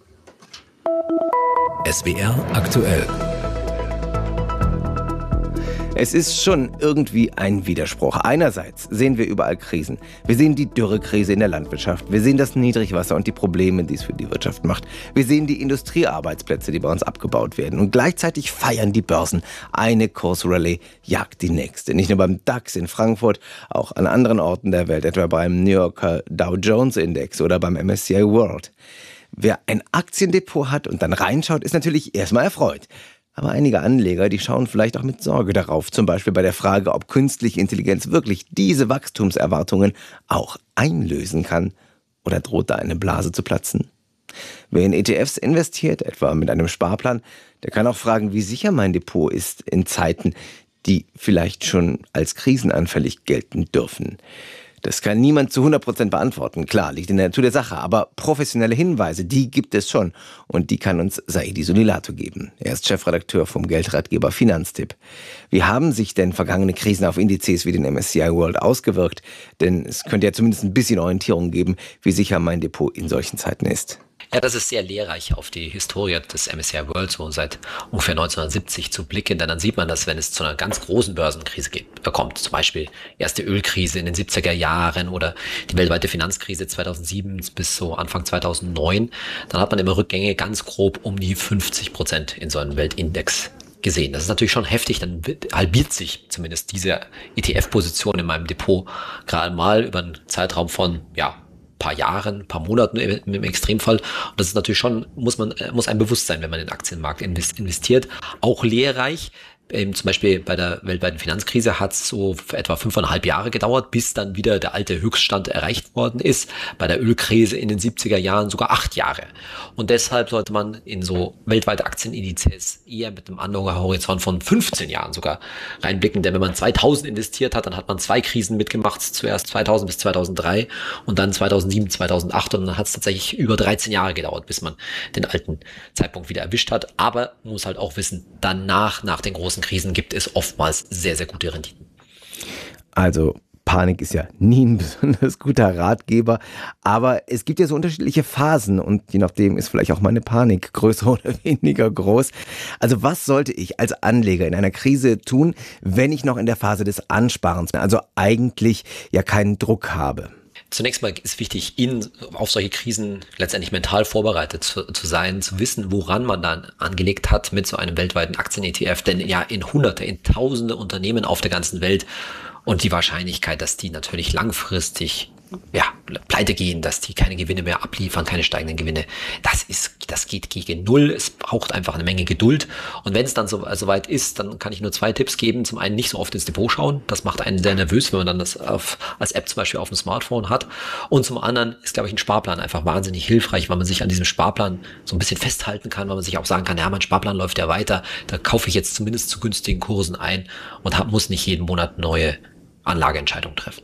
SWR aktuell. Es ist schon irgendwie ein Widerspruch. Einerseits sehen wir überall Krisen. Wir sehen die Dürrekrise in der Landwirtschaft. Wir sehen das Niedrigwasser und die Probleme, die es für die Wirtschaft macht. Wir sehen die Industriearbeitsplätze, die bei uns abgebaut werden. Und gleichzeitig feiern die Börsen. Eine Kursrallye jagt die nächste. Nicht nur beim DAX in Frankfurt, auch an anderen Orten der Welt, etwa beim New Yorker Dow Jones Index oder beim MSCI World. Wer ein Aktiendepot hat und dann reinschaut, ist natürlich erstmal erfreut. Aber einige Anleger, die schauen vielleicht auch mit Sorge darauf, zum Beispiel bei der Frage, ob künstliche Intelligenz wirklich diese Wachstumserwartungen auch einlösen kann. Oder droht da eine Blase zu platzen? Wer in ETFs investiert, etwa mit einem Sparplan, der kann auch fragen, wie sicher mein Depot ist in Zeiten, die vielleicht schon als krisenanfällig gelten dürfen. Das kann niemand zu 100% beantworten. Klar, liegt in der Natur der Sache. Aber professionelle Hinweise, die gibt es schon. Und die kann uns Saidi Sunilato geben. Er ist Chefredakteur vom Geldratgeber Finanztipp. Wie haben sich denn vergangene Krisen auf Indizes wie den MSCI World ausgewirkt? Denn es könnte ja zumindest ein bisschen Orientierung geben, wie sicher mein Depot in solchen Zeiten ist. Ja, das ist sehr lehrreich auf die Historie des MSCI World, so seit ungefähr 1970 zu blicken, denn dann sieht man, dass wenn es zu einer ganz großen Börsenkrise kommt, zum Beispiel erste Ölkrise in den 70er Jahren oder die weltweite Finanzkrise 2007 bis so Anfang 2009, dann hat man immer Rückgänge ganz grob um die 50% in so einem Weltindex gesehen. Das ist natürlich schon heftig, dann halbiert sich zumindest diese ETF-Position in meinem Depot gerade mal über einen Zeitraum von, paar Jahren, paar Monaten im Extremfall. Und das ist natürlich schon, muss einem bewusst sein, wenn man in den Aktienmarkt investiert. Auch lehrreich. Zum Beispiel bei der weltweiten Finanzkrise hat es so für etwa 5,5 Jahre gedauert, bis dann wieder der alte Höchststand erreicht worden ist. Bei der Ölkrise in den 70er Jahren sogar 8 Jahre. Und deshalb sollte man in so weltweite Aktienindizes eher mit einem Anlagehorizont von 15 Jahren sogar reinblicken. Denn wenn man 2000 investiert hat, dann hat man 2 Krisen mitgemacht. Zuerst 2000 bis 2003 und dann 2007, 2008. Und dann hat es tatsächlich über 13 Jahre gedauert, bis man den alten Zeitpunkt wieder erwischt hat. Aber man muss halt auch wissen, danach, nach den großen Krisen gibt es oftmals sehr, sehr gute Renditen. Also Panik ist ja nie ein besonders guter Ratgeber, aber es gibt ja so unterschiedliche Phasen und je nachdem ist vielleicht auch meine Panik größer oder weniger groß. Also was sollte ich als Anleger in einer Krise tun, wenn ich noch in der Phase des Ansparens bin, also eigentlich ja keinen Druck habe? Zunächst mal ist wichtig, auf solche Krisen letztendlich mental vorbereitet zu sein, zu wissen, woran man dann angelegt hat mit so einem weltweiten Aktien-ETF. Denn ja, in Hunderte, in Tausende Unternehmen auf der ganzen Welt und die Wahrscheinlichkeit, dass die natürlich langfristig pleite gehen, dass die keine Gewinne mehr abliefern, keine steigenden Gewinne. Das geht gegen Null. Es braucht einfach eine Menge Geduld. Und wenn es dann soweit ist, dann kann ich nur 2 Tipps geben. Zum einen nicht so oft ins Depot schauen. Das macht einen sehr nervös, wenn man dann das als App zum Beispiel auf dem Smartphone hat. Und zum anderen ist, glaube ich, ein Sparplan einfach wahnsinnig hilfreich, weil man sich an diesem Sparplan so ein bisschen festhalten kann, weil man sich auch sagen kann, ja, mein Sparplan läuft ja weiter. Da kaufe ich jetzt zumindest zu günstigen Kursen ein und muss nicht jeden Monat neue Anlageentscheidungen treffen.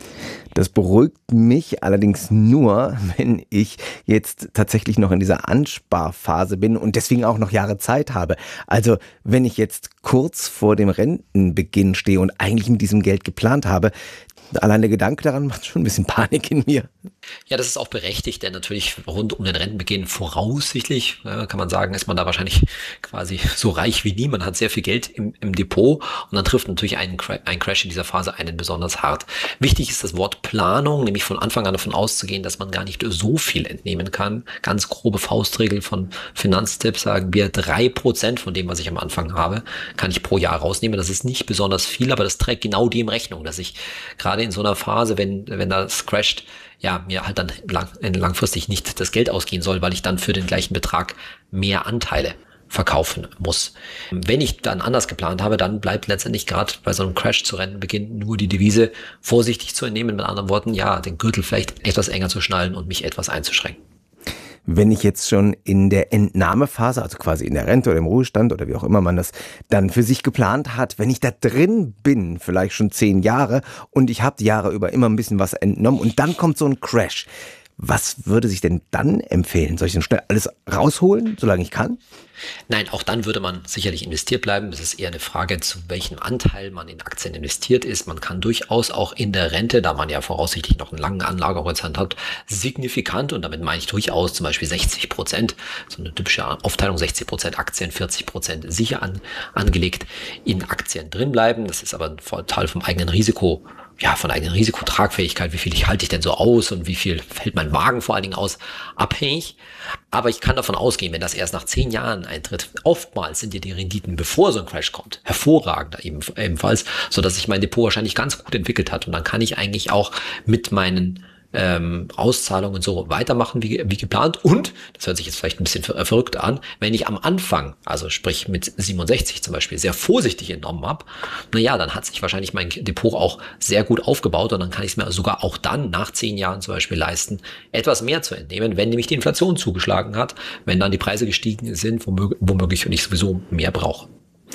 Das beruhigt mich allerdings nur, wenn ich jetzt tatsächlich noch in dieser Ansparphase bin und deswegen auch noch Jahre Zeit habe. Also wenn ich jetzt kurz vor dem Rentenbeginn stehe und eigentlich mit diesem Geld geplant habe, allein der Gedanke daran macht schon ein bisschen Panik in mir. Ja, das ist auch berechtigt, denn natürlich rund um den Rentenbeginn voraussichtlich, kann man sagen, ist man da wahrscheinlich quasi so reich wie nie. Man hat sehr viel Geld im Depot und dann trifft natürlich ein Crash in dieser Phase einen besonders hart. Wichtig ist das Wort Planung, nämlich von Anfang an davon auszugehen, dass man gar nicht so viel entnehmen kann. Ganz grobe Faustregel von Finanztipps sagen wir, 3% von dem, was ich am Anfang habe, kann ich pro Jahr rausnehmen. Das ist nicht besonders viel, aber das trägt genau dem Rechnung, dass ich gerade in so einer Phase, wenn das crasht, mir halt dann langfristig nicht das Geld ausgehen soll, weil ich dann für den gleichen Betrag mehr Anteile verkaufen muss. Wenn ich dann anders geplant habe, dann bleibt letztendlich gerade bei so einem Crash zu Rentenbeginn nur die Devise, vorsichtig zu entnehmen, mit anderen Worten, den Gürtel vielleicht etwas enger zu schnallen und mich etwas einzuschränken. Wenn ich jetzt schon in der Entnahmephase, also quasi in der Rente oder im Ruhestand oder wie auch immer man das dann für sich geplant hat, wenn ich da drin bin, vielleicht schon 10 Jahre und ich habe die Jahre über immer ein bisschen was entnommen und dann kommt so ein Crash, was würde sich denn dann empfehlen? Soll ich denn schnell alles rausholen, solange ich kann? Nein, auch dann würde man sicherlich investiert bleiben. Es ist eher eine Frage, zu welchem Anteil man in Aktien investiert ist. Man kann durchaus auch in der Rente, da man ja voraussichtlich noch einen langen Anlagehorizont hat, signifikant, und damit meine ich durchaus zum Beispiel 60%, so eine typische Aufteilung, 60% Aktien, 40% sicher angelegt, in Aktien drin bleiben. Das ist aber ein Vorteil vom eigenen Risiko. Von der eigenen Risikotragfähigkeit, wie viel halte ich denn so aus und wie viel fällt mein Magen vor allen Dingen aus, abhängig. Aber ich kann davon ausgehen, wenn das erst nach 10 Jahren eintritt, oftmals sind ja die Renditen, bevor so ein Crash kommt, hervorragender ebenfalls, sodass sich mein Depot wahrscheinlich ganz gut entwickelt hat. Und dann kann ich eigentlich auch mit meinen Auszahlungen so weitermachen wie geplant. Und, das hört sich jetzt vielleicht ein bisschen verrückt an, wenn ich am Anfang, also sprich mit 67 zum Beispiel, sehr vorsichtig entnommen habe, dann hat sich wahrscheinlich mein Depot auch sehr gut aufgebaut und dann kann ich es mir sogar auch dann nach 10 Jahren zum Beispiel leisten, etwas mehr zu entnehmen, wenn nämlich die Inflation zugeschlagen hat, wenn dann die Preise gestiegen sind, womöglich und ich sowieso mehr brauche.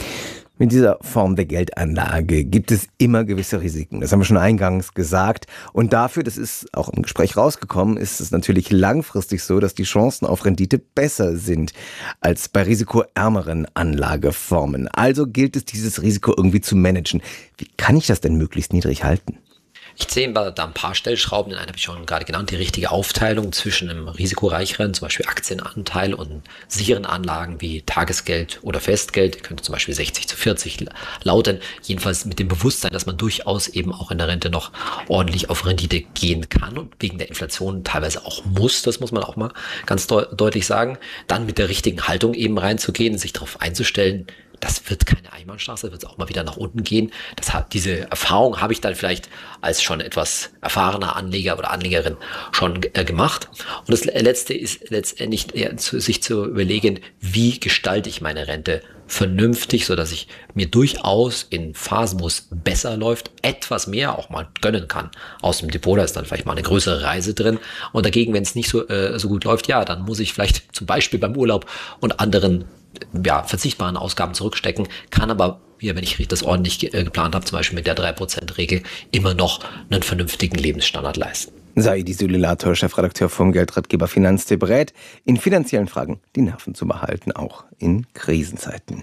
Mit dieser Form der Geldanlage gibt es immer gewisse Risiken. Das haben wir schon eingangs gesagt. Und dafür, das ist auch im Gespräch rausgekommen, ist es natürlich langfristig so, dass die Chancen auf Rendite besser sind als bei risikoärmeren Anlageformen. Also gilt es, dieses Risiko irgendwie zu managen. Wie kann ich das denn möglichst niedrig halten? Ich sehe da ein paar Stellschrauben, den einen habe ich schon gerade genannt, die richtige Aufteilung zwischen einem risikoreicheren, zum Beispiel Aktienanteil und sicheren Anlagen wie Tagesgeld oder Festgeld, könnte zum Beispiel 60:40 lauten, jedenfalls mit dem Bewusstsein, dass man durchaus eben auch in der Rente noch ordentlich auf Rendite gehen kann und wegen der Inflation teilweise auch muss, das muss man auch mal ganz deutlich sagen, dann mit der richtigen Haltung eben reinzugehen, sich darauf einzustellen, das wird keine Einbahnstraße, da wird es auch mal wieder nach unten gehen. Diese Erfahrung habe ich dann vielleicht als schon etwas erfahrener Anleger oder Anlegerin schon gemacht. Und das Letzte ist letztendlich sich zu überlegen, wie gestalte ich meine Rente vernünftig, sodass ich mir durchaus in Phasen, wo es besser läuft, etwas mehr auch mal gönnen kann. Aus dem Depot, da ist dann vielleicht mal eine größere Reise drin. Und dagegen, wenn es nicht so gut läuft, dann muss ich vielleicht zum Beispiel beim Urlaub und anderen verzichtbaren Ausgaben zurückstecken, kann aber, wenn ich das ordentlich geplant habe, zum Beispiel mit der 3%-Regel, immer noch einen vernünftigen Lebensstandard leisten. Saidi Sulilator, Chefredakteur vom Geldratgeber Finanztipp, rät, in finanziellen Fragen die Nerven zu behalten, auch in Krisenzeiten.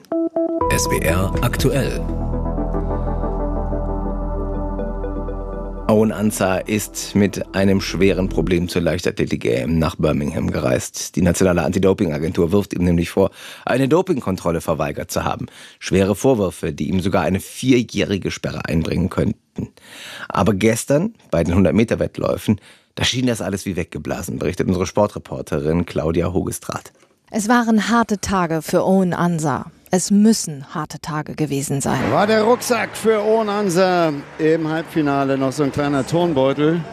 SWR aktuell. Owen Ansah ist mit einem schweren Problem zur Leichtathletik-EM nach Birmingham gereist. Die nationale Anti-Doping-Agentur wirft ihm nämlich vor, eine Dopingkontrolle verweigert zu haben. Schwere Vorwürfe, die ihm sogar eine 4-jährige Sperre einbringen könnten. Aber gestern, bei den 100-Meter-Wettläufen, da schien das alles wie weggeblasen, berichtet unsere Sportreporterin Claudia Hogestraat. Es waren harte Tage für Owen Ansah. Es müssen harte Tage gewesen sein. War der Rucksack für Owen Ansah im Halbfinale noch so ein kleiner Turnbeutel?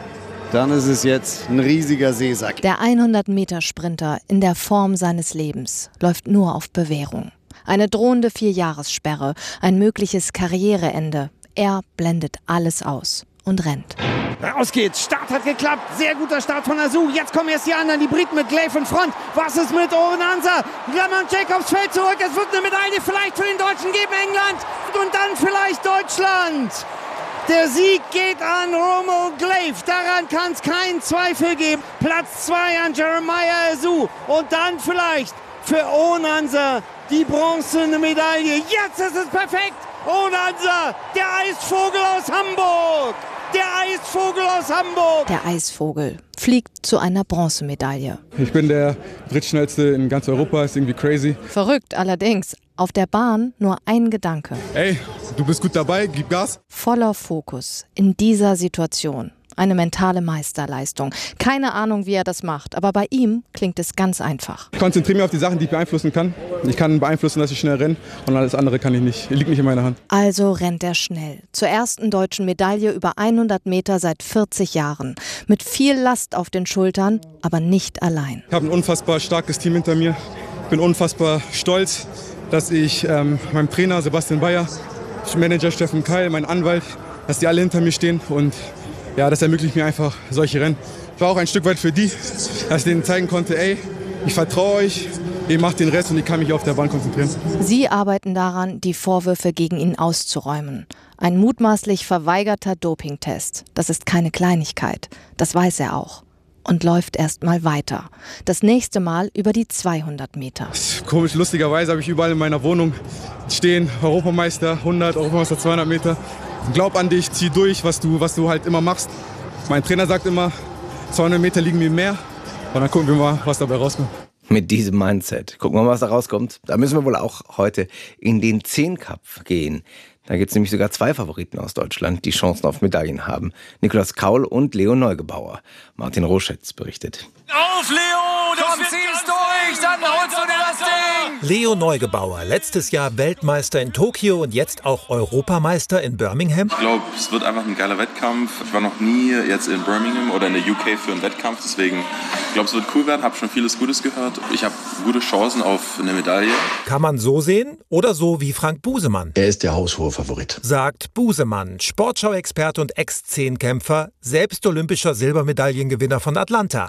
dann ist es jetzt ein riesiger Seesack. Der 100-Meter-Sprinter in der Form seines Lebens läuft nur auf Bewährung. Eine drohende 4-Jahressperre, ein mögliches Karriereende. Er blendet alles aus und rennt. Raus geht's, Start hat geklappt, sehr guter Start von Azu. Jetzt kommen erst die anderen, die Briten mit Glaive in Front. Was ist mit Owen Ansa? Glamour Jacobs fällt zurück, es wird eine Medaille vielleicht für den Deutschen geben, England und dann vielleicht Deutschland. Der Sieg geht an Romo Glaive, daran kann es keinen Zweifel geben. Platz 2 an Jeremiah Azu und dann vielleicht für Owen Ansa die bronzene Medaille. Jetzt ist es perfekt. Owen Ansa, der Eisvogel aus Hamburg. Der Eisvogel aus Hamburg. Der Eisvogel fliegt zu einer Bronzemedaille. Ich bin der drittschnellste in ganz Europa, ist irgendwie crazy. Verrückt allerdings. Auf der Bahn nur ein Gedanke. Ey, du bist gut dabei, gib Gas. Voller Fokus in dieser Situation. Eine mentale Meisterleistung. Keine Ahnung, wie er das macht, aber bei ihm klingt es ganz einfach. Ich konzentriere mich auf die Sachen, die ich beeinflussen kann. Ich kann beeinflussen, dass ich schnell renne und alles andere kann ich nicht, liegt nicht in meiner Hand. Also rennt er schnell. Zur ersten deutschen Medaille über 100 Meter seit 40 Jahren. Mit viel Last auf den Schultern, aber nicht allein. Ich habe ein unfassbar starkes Team hinter mir. Ich bin unfassbar stolz, dass ich meinem Trainer Sebastian Bayer, Manager Steffen Keil, mein Anwalt, dass die alle hinter mir stehen und ja, das ermöglicht mir einfach solche Rennen. Ich war auch ein Stück weit für die, dass ich denen zeigen konnte, ey, ich vertraue euch, ihr macht den Rest und ich kann mich auf der Bahn konzentrieren. Sie arbeiten daran, die Vorwürfe gegen ihn auszuräumen. Ein mutmaßlich verweigerter Dopingtest. Das ist keine Kleinigkeit. Das weiß er auch. Und läuft erst mal weiter. Das nächste Mal über die 200 Meter. Komisch, lustigerweise habe ich überall in meiner Wohnung stehen, Europameister 100, Europameister 200 Meter. Glaub an dich, zieh durch, was du halt immer machst. Mein Trainer sagt immer, 200 Meter liegen mir mehr. Und dann gucken wir mal, was dabei rauskommt. Mit diesem Mindset. Gucken wir mal, was da rauskommt. Da müssen wir wohl auch heute in den Zehnkampf gehen. Da gibt es nämlich sogar 2 Favoriten aus Deutschland, die Chancen auf Medaillen haben. Niklas Kaul und Leo Neugebauer. Martin Roschetz berichtet. Auf, Leo! Komm, zieh's durch! Dann holst du dir das Ding! Leo Neugebauer, letztes Jahr Weltmeister in Tokio und jetzt auch Europameister in Birmingham. Ich glaube, es wird einfach ein geiler Wettkampf. Ich war noch nie jetzt in Birmingham oder in der UK für einen Wettkampf. Deswegen, ich glaube, es wird cool werden. Habe schon vieles Gutes gehört. Ich habe gute Chancen auf eine Medaille. Kann man so sehen oder so wie Frank Busemann? Er ist der haushohe Favorit. Sagt Busemann, Sportschau-Experte und Ex-Zehnkämpfer, selbst olympischer Silbermedaillengewinner von Atlanta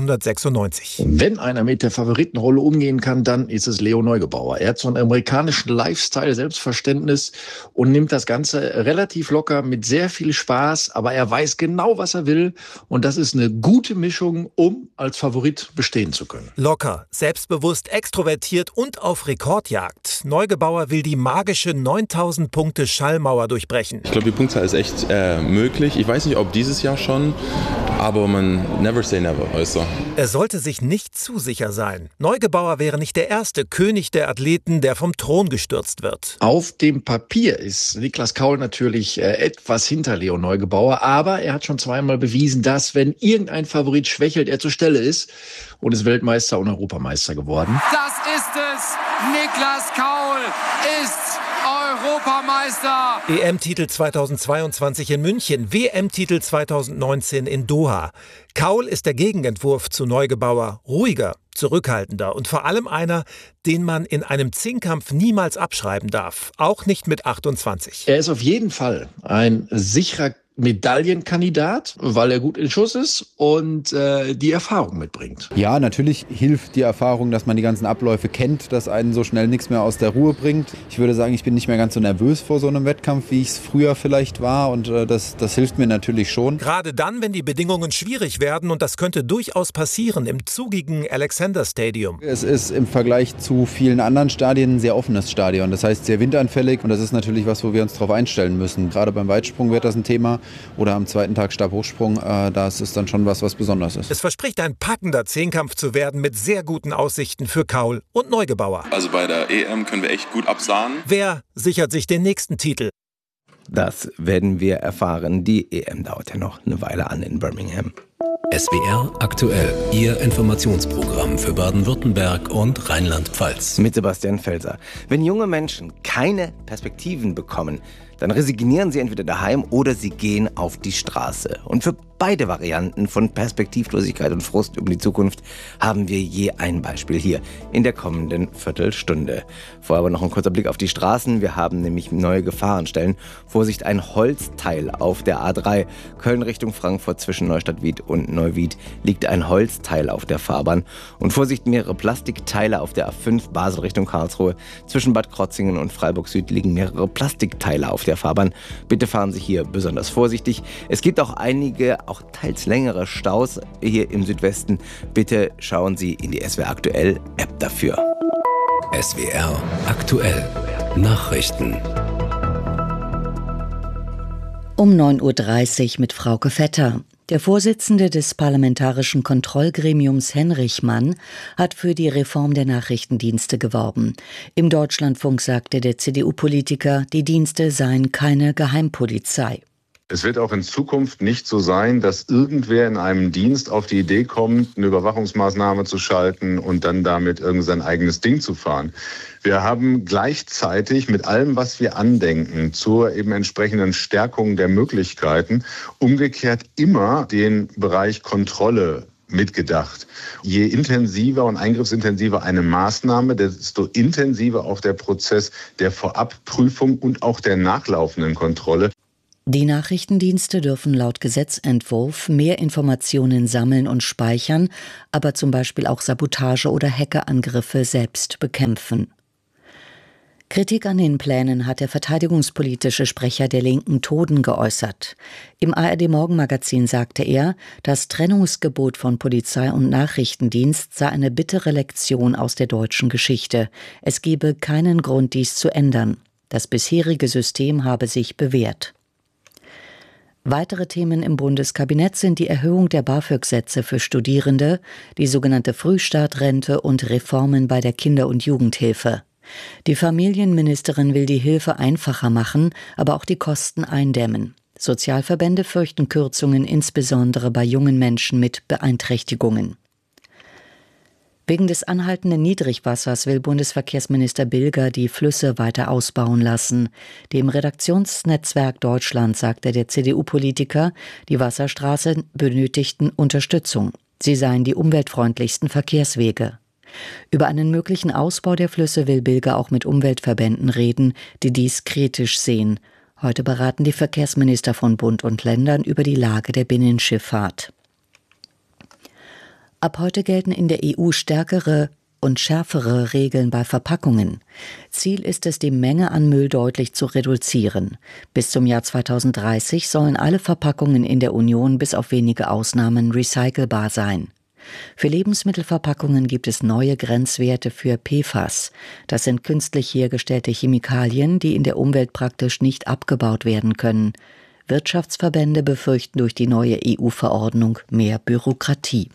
1996. Wenn einer mit der Favoritenrolle umgehen kann, dann ist es Leo Neugebauer. Er hat so einen amerikanischen Lifestyle, Selbstverständnis und nimmt das Ganze relativ locker mit sehr viel Spaß, aber er weiß genau, was er will und das ist eine gute Mischung, um als Favorit bestehen zu können. Locker, selbstbewusst, extrovertiert und auf Rekordjagd. Neugebauer will die magische 9000 Punkte Schallmauer durchbrechen. Ich glaube, die Punktzahl ist echt möglich. Ich weiß nicht, ob dieses Jahr schon, aber man never say never, also. Er sollte sich nicht zu sicher sein. Neugebauer wäre nicht der erste König der Athleten, der vom Thron gestürzt wird. Auf dem Papier ist Niklas Kaul natürlich etwas hinter Leo Neugebauer, aber er hat schon zweimal bewiesen, dass, wenn irgendein Favorit schwächelt, er zur Stelle ist und ist Weltmeister und Europameister geworden. Das ist es! Niklas Kaul ist Europameister! EM-Titel 2022 in München, WM-Titel 2019 in Doha. Kaul ist der Gegenentwurf zu Neugebauer. Ruhiger, zurückhaltender und vor allem einer, den man in einem Zehnkampf niemals abschreiben darf. Auch nicht mit 28. Er ist auf jeden Fall ein sicherer Medaillenkandidat, weil er gut in Schuss ist und die Erfahrung mitbringt. Ja, natürlich hilft die Erfahrung, dass man die ganzen Abläufe kennt, dass einen so schnell nichts mehr aus der Ruhe bringt. Ich würde sagen, ich bin nicht mehr ganz so nervös vor so einem Wettkampf, wie ich es früher vielleicht war und das hilft mir natürlich schon. Gerade dann, wenn die Bedingungen schwierig werden und das könnte durchaus passieren im zugigen Alexander Stadium. Es ist im Vergleich zu vielen anderen Stadien ein sehr offenes Stadion, das heißt sehr windanfällig und das ist natürlich was, wo wir uns darauf einstellen müssen. Gerade beim Weitsprung wird das ein Thema. Oder am zweiten Tag Stabhochsprung, das ist dann schon was Besonderes ist. Es verspricht ein packender Zehnkampf zu werden mit sehr guten Aussichten für Kaul und Neugebauer. Also bei der EM können wir echt gut absahnen. Wer sichert sich den nächsten Titel? Das werden wir erfahren. Die EM dauert ja noch eine Weile an in Birmingham. SWR aktuell, Ihr Informationsprogramm für Baden-Württemberg und Rheinland-Pfalz. Mit Sebastian Felser. Wenn junge Menschen keine Perspektiven bekommen, dann resignieren sie entweder daheim oder sie gehen auf die Straße. Und für beide Varianten von Perspektivlosigkeit und Frust über die Zukunft haben wir je ein Beispiel hier in der kommenden Viertelstunde. Vorher aber noch ein kurzer Blick auf die Straßen. Wir haben nämlich neue Gefahrenstellen. Vorsicht, ein Holzteil auf der A3. Köln Richtung Frankfurt zwischen Neustadt-Wied und Neuwied liegt ein Holzteil auf der Fahrbahn. Und Vorsicht, mehrere Plastikteile auf der A5 Basel Richtung Karlsruhe. Zwischen Bad Krotzingen und Freiburg Süd liegen mehrere Plastikteile auf der Fahrbahn. Bitte fahren Sie hier besonders vorsichtig. Es gibt auch einige, auch teils längere Staus hier im Südwesten. Bitte schauen Sie in die SWR Aktuell App dafür. SWR Aktuell Nachrichten. Um 9.30 Uhr mit Frauke Vetter. Der Vorsitzende des Parlamentarischen Kontrollgremiums Henrich Mann hat für die Reform der Nachrichtendienste geworben. Im Deutschlandfunk sagte der CDU-Politiker, die Dienste seien keine Geheimpolizei. Es wird auch in Zukunft nicht so sein, dass irgendwer in einem Dienst auf die Idee kommt, eine Überwachungsmaßnahme zu schalten und dann damit sein eigenes Ding zu fahren. Wir haben gleichzeitig mit allem, was wir andenken, zur eben entsprechenden Stärkung der Möglichkeiten, umgekehrt immer den Bereich Kontrolle mitgedacht. Je intensiver und eingriffsintensiver eine Maßnahme, desto intensiver auch der Prozess der Vorabprüfung und auch der nachlaufenden Kontrolle. Die Nachrichtendienste dürfen laut Gesetzentwurf mehr Informationen sammeln und speichern, aber zum Beispiel auch Sabotage oder Hackerangriffe selbst bekämpfen. Kritik an den Plänen hat der verteidigungspolitische Sprecher der Linken Toden geäußert. Im ARD-Morgenmagazin sagte er, das Trennungsgebot von Polizei und Nachrichtendienst sei eine bittere Lektion aus der deutschen Geschichte. Es gebe keinen Grund, dies zu ändern. Das bisherige System habe sich bewährt. Weitere Themen im Bundeskabinett sind die Erhöhung der BAföG-Sätze für Studierende, die sogenannte Frühstartrente und Reformen bei der Kinder- und Jugendhilfe. Die Familienministerin will die Hilfe einfacher machen, aber auch die Kosten eindämmen. Sozialverbände fürchten Kürzungen, insbesondere bei jungen Menschen mit Beeinträchtigungen. Wegen des anhaltenden Niedrigwassers will Bundesverkehrsminister Bilger die Flüsse weiter ausbauen lassen. Dem Redaktionsnetzwerk Deutschland sagte der CDU-Politiker, die Wasserstraßen benötigten Unterstützung. Sie seien die umweltfreundlichsten Verkehrswege. Über einen möglichen Ausbau der Flüsse will Bilger auch mit Umweltverbänden reden, die dies kritisch sehen. Heute beraten die Verkehrsminister von Bund und Ländern über die Lage der Binnenschifffahrt. Ab heute gelten in der EU stärkere und schärfere Regeln bei Verpackungen. Ziel ist es, die Menge an Müll deutlich zu reduzieren. Bis zum Jahr 2030 sollen alle Verpackungen in der Union bis auf wenige Ausnahmen recycelbar sein. Für Lebensmittelverpackungen gibt es neue Grenzwerte für PFAS. Das sind künstlich hergestellte Chemikalien, die in der Umwelt praktisch nicht abgebaut werden können. Wirtschaftsverbände befürchten durch die neue EU-Verordnung mehr Bürokratie.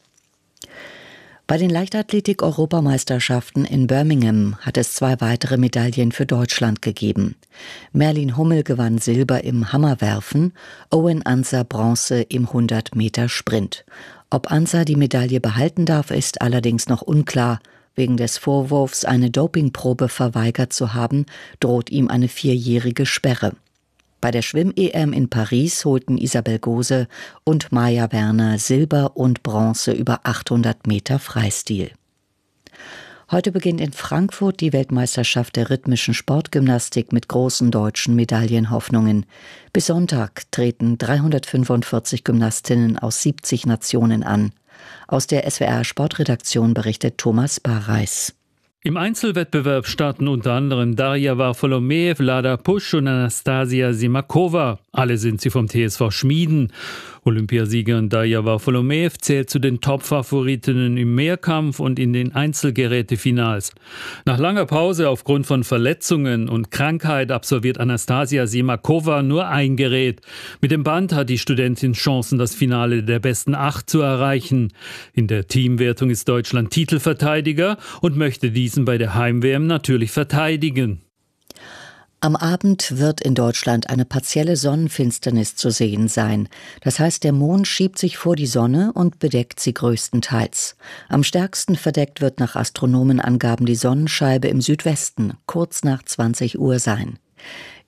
Bei den Leichtathletik-Europameisterschaften in Birmingham hat es 2 weitere Medaillen für Deutschland gegeben. Merlin Hummel gewann Silber im Hammerwerfen, Owen Anser Bronze im 100-Meter-Sprint. Ob Anser die Medaille behalten darf, ist allerdings noch unklar. Wegen des Vorwurfs, eine Dopingprobe verweigert zu haben, droht ihm eine 4-jährige Sperre. Bei der Schwimm-EM in Paris holten Isabel Gose und Maja Werner Silber und Bronze über 800 Meter Freistil. Heute beginnt in Frankfurt die Weltmeisterschaft der rhythmischen Sportgymnastik mit großen deutschen Medaillenhoffnungen. Bis Sonntag treten 345 Gymnastinnen aus 70 Nationen an. Aus der SWR Sportredaktion berichtet Thomas Barreis. Im Einzelwettbewerb starten unter anderem Darja Varfolomeev, Lada Pusch und Anastasia Simakova. Alle sind sie vom TSV Schmieden. Olympiasiegerin Darja Varfolomeev zählt zu den Top-Favoritinnen im Mehrkampf und in den Einzelgerätefinals. Nach langer Pause aufgrund von Verletzungen und Krankheit absolviert Anastasia Simakova nur ein Gerät. Mit dem Band hat die Studentin Chancen, das Finale der besten 8 zu erreichen. In der Teamwertung ist Deutschland Titelverteidiger und möchte diesen bei der Heim-WM natürlich verteidigen. Am Abend wird in Deutschland eine partielle Sonnenfinsternis zu sehen sein. Das heißt, der Mond schiebt sich vor die Sonne und bedeckt sie größtenteils. Am stärksten verdeckt wird nach Astronomenangaben die Sonnenscheibe im Südwesten, kurz nach 20 Uhr sein.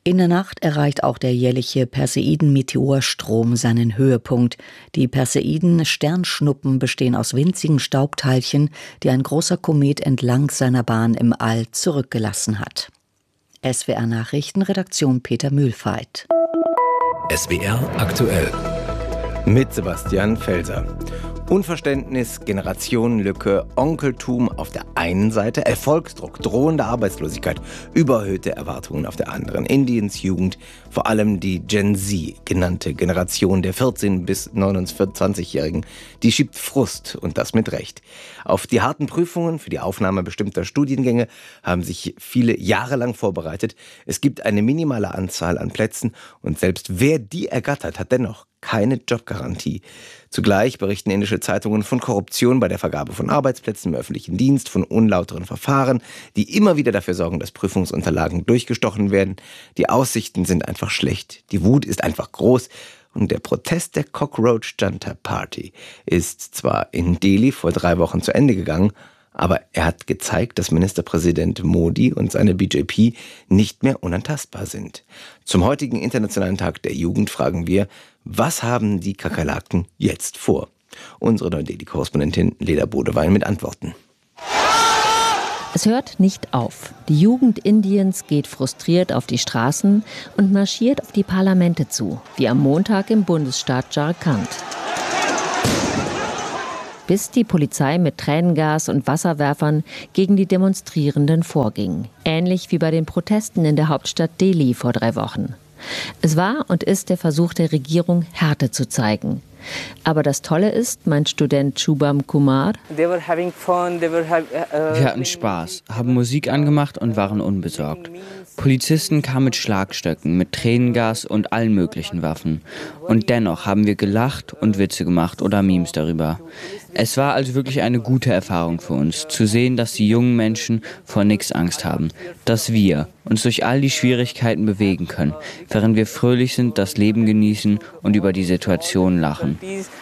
In der Nacht erreicht auch der jährliche Perseiden-Meteorstrom seinen Höhepunkt. Die Perseiden-Sternschnuppen bestehen aus winzigen Staubteilchen, die ein großer Komet entlang seiner Bahn im All zurückgelassen hat. SWR Nachrichten, Redaktion Peter Mühlfeit. SWR aktuell. Mit Sebastian Felser. Unverständnis, Generationenlücke, Onkeltum auf der einen Seite, Erfolgsdruck, drohende Arbeitslosigkeit, überhöhte Erwartungen auf der anderen. Indiens Jugend, vor allem die Gen Z genannte Generation der 14- bis 29-Jährigen, die schiebt Frust und das mit Recht. Auf die harten Prüfungen für die Aufnahme bestimmter Studiengänge haben sich viele jahrelang vorbereitet. Es gibt eine minimale Anzahl an Plätzen und selbst wer die ergattert, hat dennoch keine Jobgarantie. Zugleich berichten indische Zeitungen von Korruption bei der Vergabe von Arbeitsplätzen im öffentlichen Dienst, von unlauteren Verfahren, die immer wieder dafür sorgen, dass Prüfungsunterlagen durchgestochen werden. Die Aussichten sind einfach schlecht, die Wut ist einfach groß und der Protest der Cockroach Junta Party ist zwar in Delhi vor 3 Wochen zu Ende gegangen, aber er hat gezeigt, dass Ministerpräsident Modi und seine BJP nicht mehr unantastbar sind. Zum heutigen Internationalen Tag der Jugend fragen wir, was haben die Kakerlaken jetzt vor? Unsere Neu-Delhi-Korrespondentin Leda Bodewein mit Antworten. Es hört nicht auf. Die Jugend Indiens geht frustriert auf die Straßen und marschiert auf die Parlamente zu, wie am Montag im Bundesstaat Jharkhand. Bis die Polizei mit Tränengas und Wasserwerfern gegen die Demonstrierenden vorging. Ähnlich wie bei den Protesten in der Hauptstadt Delhi vor 3 Wochen. Es war und ist der Versuch der Regierung, Härte zu zeigen. Aber das Tolle ist, meint Student Shubham Kumar, wir hatten Spaß, haben Musik angemacht und waren unbesorgt. Polizisten kamen mit Schlagstöcken, mit Tränengas und allen möglichen Waffen. Und dennoch haben wir gelacht und Witze gemacht oder Memes darüber. Es war also wirklich eine gute Erfahrung für uns, zu sehen, dass die jungen Menschen vor nichts Angst haben. Dass wir uns durch all die Schwierigkeiten bewegen können, während wir fröhlich sind, das Leben genießen und über die Situation lachen.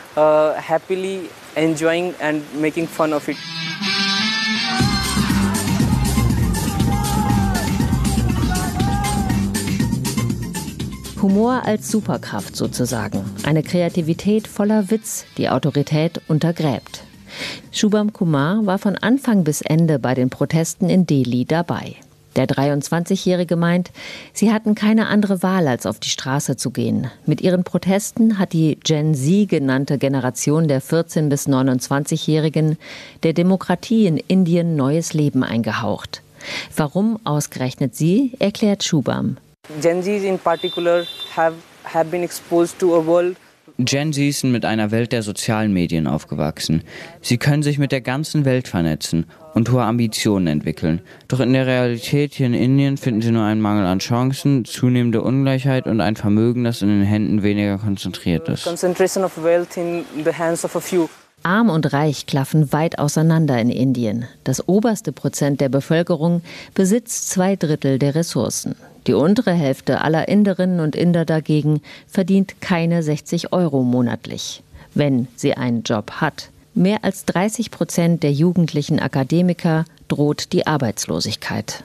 Humor als Superkraft sozusagen. Eine Kreativität voller Witz, die Autorität untergräbt. Shubham Kumar war von Anfang bis Ende bei den Protesten in Delhi dabei. Der 23-Jährige meint, sie hatten keine andere Wahl, als auf die Straße zu gehen. Mit ihren Protesten hat die Gen Z genannte Generation der 14- bis 29-Jährigen der Demokratie in Indien neues Leben eingehaucht. Warum ausgerechnet sie, erklärt Shubham. Gen Zs in particular have been exposed to a world. Gen Zs sind mit einer Welt der sozialen Medien aufgewachsen. Sie können sich mit der ganzen Welt vernetzen und hohe Ambitionen entwickeln. Doch in der Realität hier in Indien finden sie nur einen Mangel an Chancen, zunehmende Ungleichheit und ein Vermögen, das in den Händen weniger konzentriert ist. Concentration of wealth in the hands of a few. Arm und Reich klaffen weit auseinander in Indien. Das oberste Prozent der Bevölkerung besitzt 2/3 der Ressourcen. Die untere Hälfte aller Inderinnen und Inder dagegen verdient keine 60 € monatlich, wenn sie einen Job hat. Mehr als 30% der jugendlichen Akademiker droht die Arbeitslosigkeit.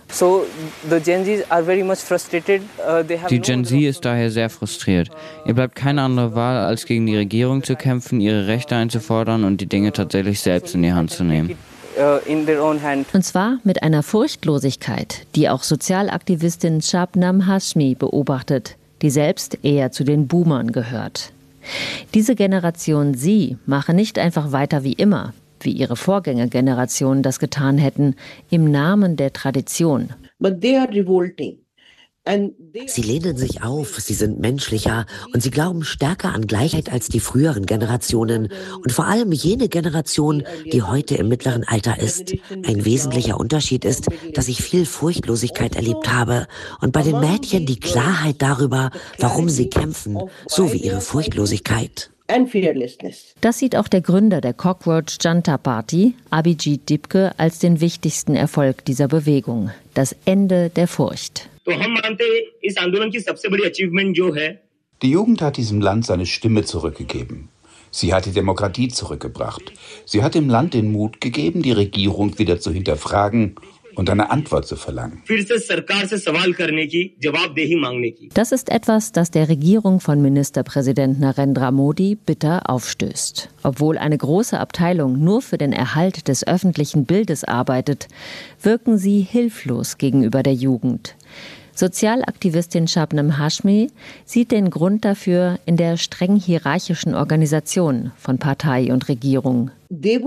Die Gen Z ist daher sehr frustriert. Ihr bleibt keine andere Wahl, als gegen die Regierung zu kämpfen, ihre Rechte einzufordern und die Dinge tatsächlich selbst in die Hand zu nehmen. Und zwar mit einer Furchtlosigkeit, die auch Sozialaktivistin Shabnam Hashmi beobachtet, die selbst eher zu den Boomern gehört. Diese Generation Sie mache nicht einfach weiter wie immer, wie ihre Vorgängergenerationen das getan hätten, im Namen der Tradition. Sie lehnen sich auf, sie sind menschlicher und sie glauben stärker an Gleichheit als die früheren Generationen und vor allem jene Generation, die heute im mittleren Alter ist. Ein wesentlicher Unterschied ist, dass ich viel Furchtlosigkeit erlebt habe und bei den Mädchen die Klarheit darüber, warum sie kämpfen, so wie ihre Furchtlosigkeit. Das sieht auch der Gründer der Cockroach Junta Party, Abhijit Dipke, als den wichtigsten Erfolg dieser Bewegung: das Ende der Furcht. Die Jugend hat diesem Land seine Stimme zurückgegeben. Sie hat die Demokratie zurückgebracht. Sie hat dem Land den Mut gegeben, die Regierung wieder zu hinterfragen und eine Antwort zu verlangen. Das ist etwas, das der Regierung von Ministerpräsident Narendra Modi bitter aufstößt. Obwohl eine große Abteilung nur für den Erhalt des öffentlichen Bildes arbeitet, wirken sie hilflos gegenüber der Jugend. Sozialaktivistin Shabnam Hashmi sieht den Grund dafür in der streng hierarchischen Organisation von Partei und Regierung. Sie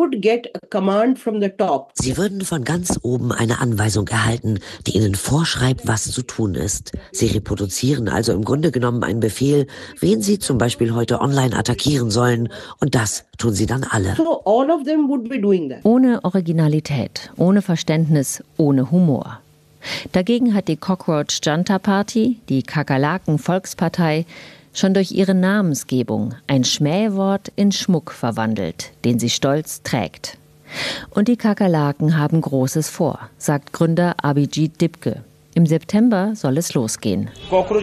würden von ganz oben eine Anweisung erhalten, die ihnen vorschreibt, was zu tun ist. Sie reproduzieren also im Grunde genommen einen Befehl, wen sie zum Beispiel heute online attackieren sollen. Und das tun sie dann alle. Ohne Originalität, ohne Verständnis, ohne Humor. Dagegen hat die Cockroach Junta Party, die Kakerlaken-Volkspartei, schon durch ihre Namensgebung ein Schmähwort in Schmuck verwandelt, den sie stolz trägt. Und die Kakerlaken haben Großes vor, sagt Gründer Abhijit Dipke. Im September soll es losgehen.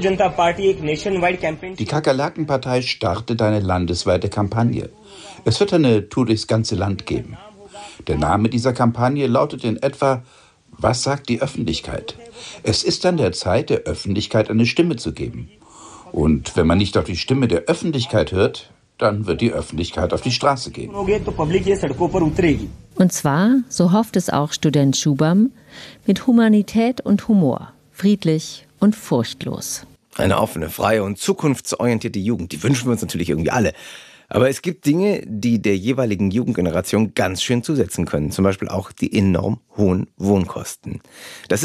Die Kakerlakenpartei startet eine landesweite Kampagne. Es wird eine Tour durchs ganze Land geben. Der Name dieser Kampagne lautet in etwa: Was sagt die Öffentlichkeit? Es ist an der Zeit, der Öffentlichkeit eine Stimme zu geben. Und wenn man nicht auf die Stimme der Öffentlichkeit hört, dann wird die Öffentlichkeit auf die Straße gehen. Und zwar, so hofft es auch Student Shubham, mit Humanität und Humor, friedlich und furchtlos. Eine offene, freie und zukunftsorientierte Jugend, die wünschen wir uns natürlich irgendwie alle. Aber es gibt Dinge, die der jeweiligen Jugendgeneration ganz schön zusetzen können. Zum Beispiel auch die enorm hohen Wohnkosten. Das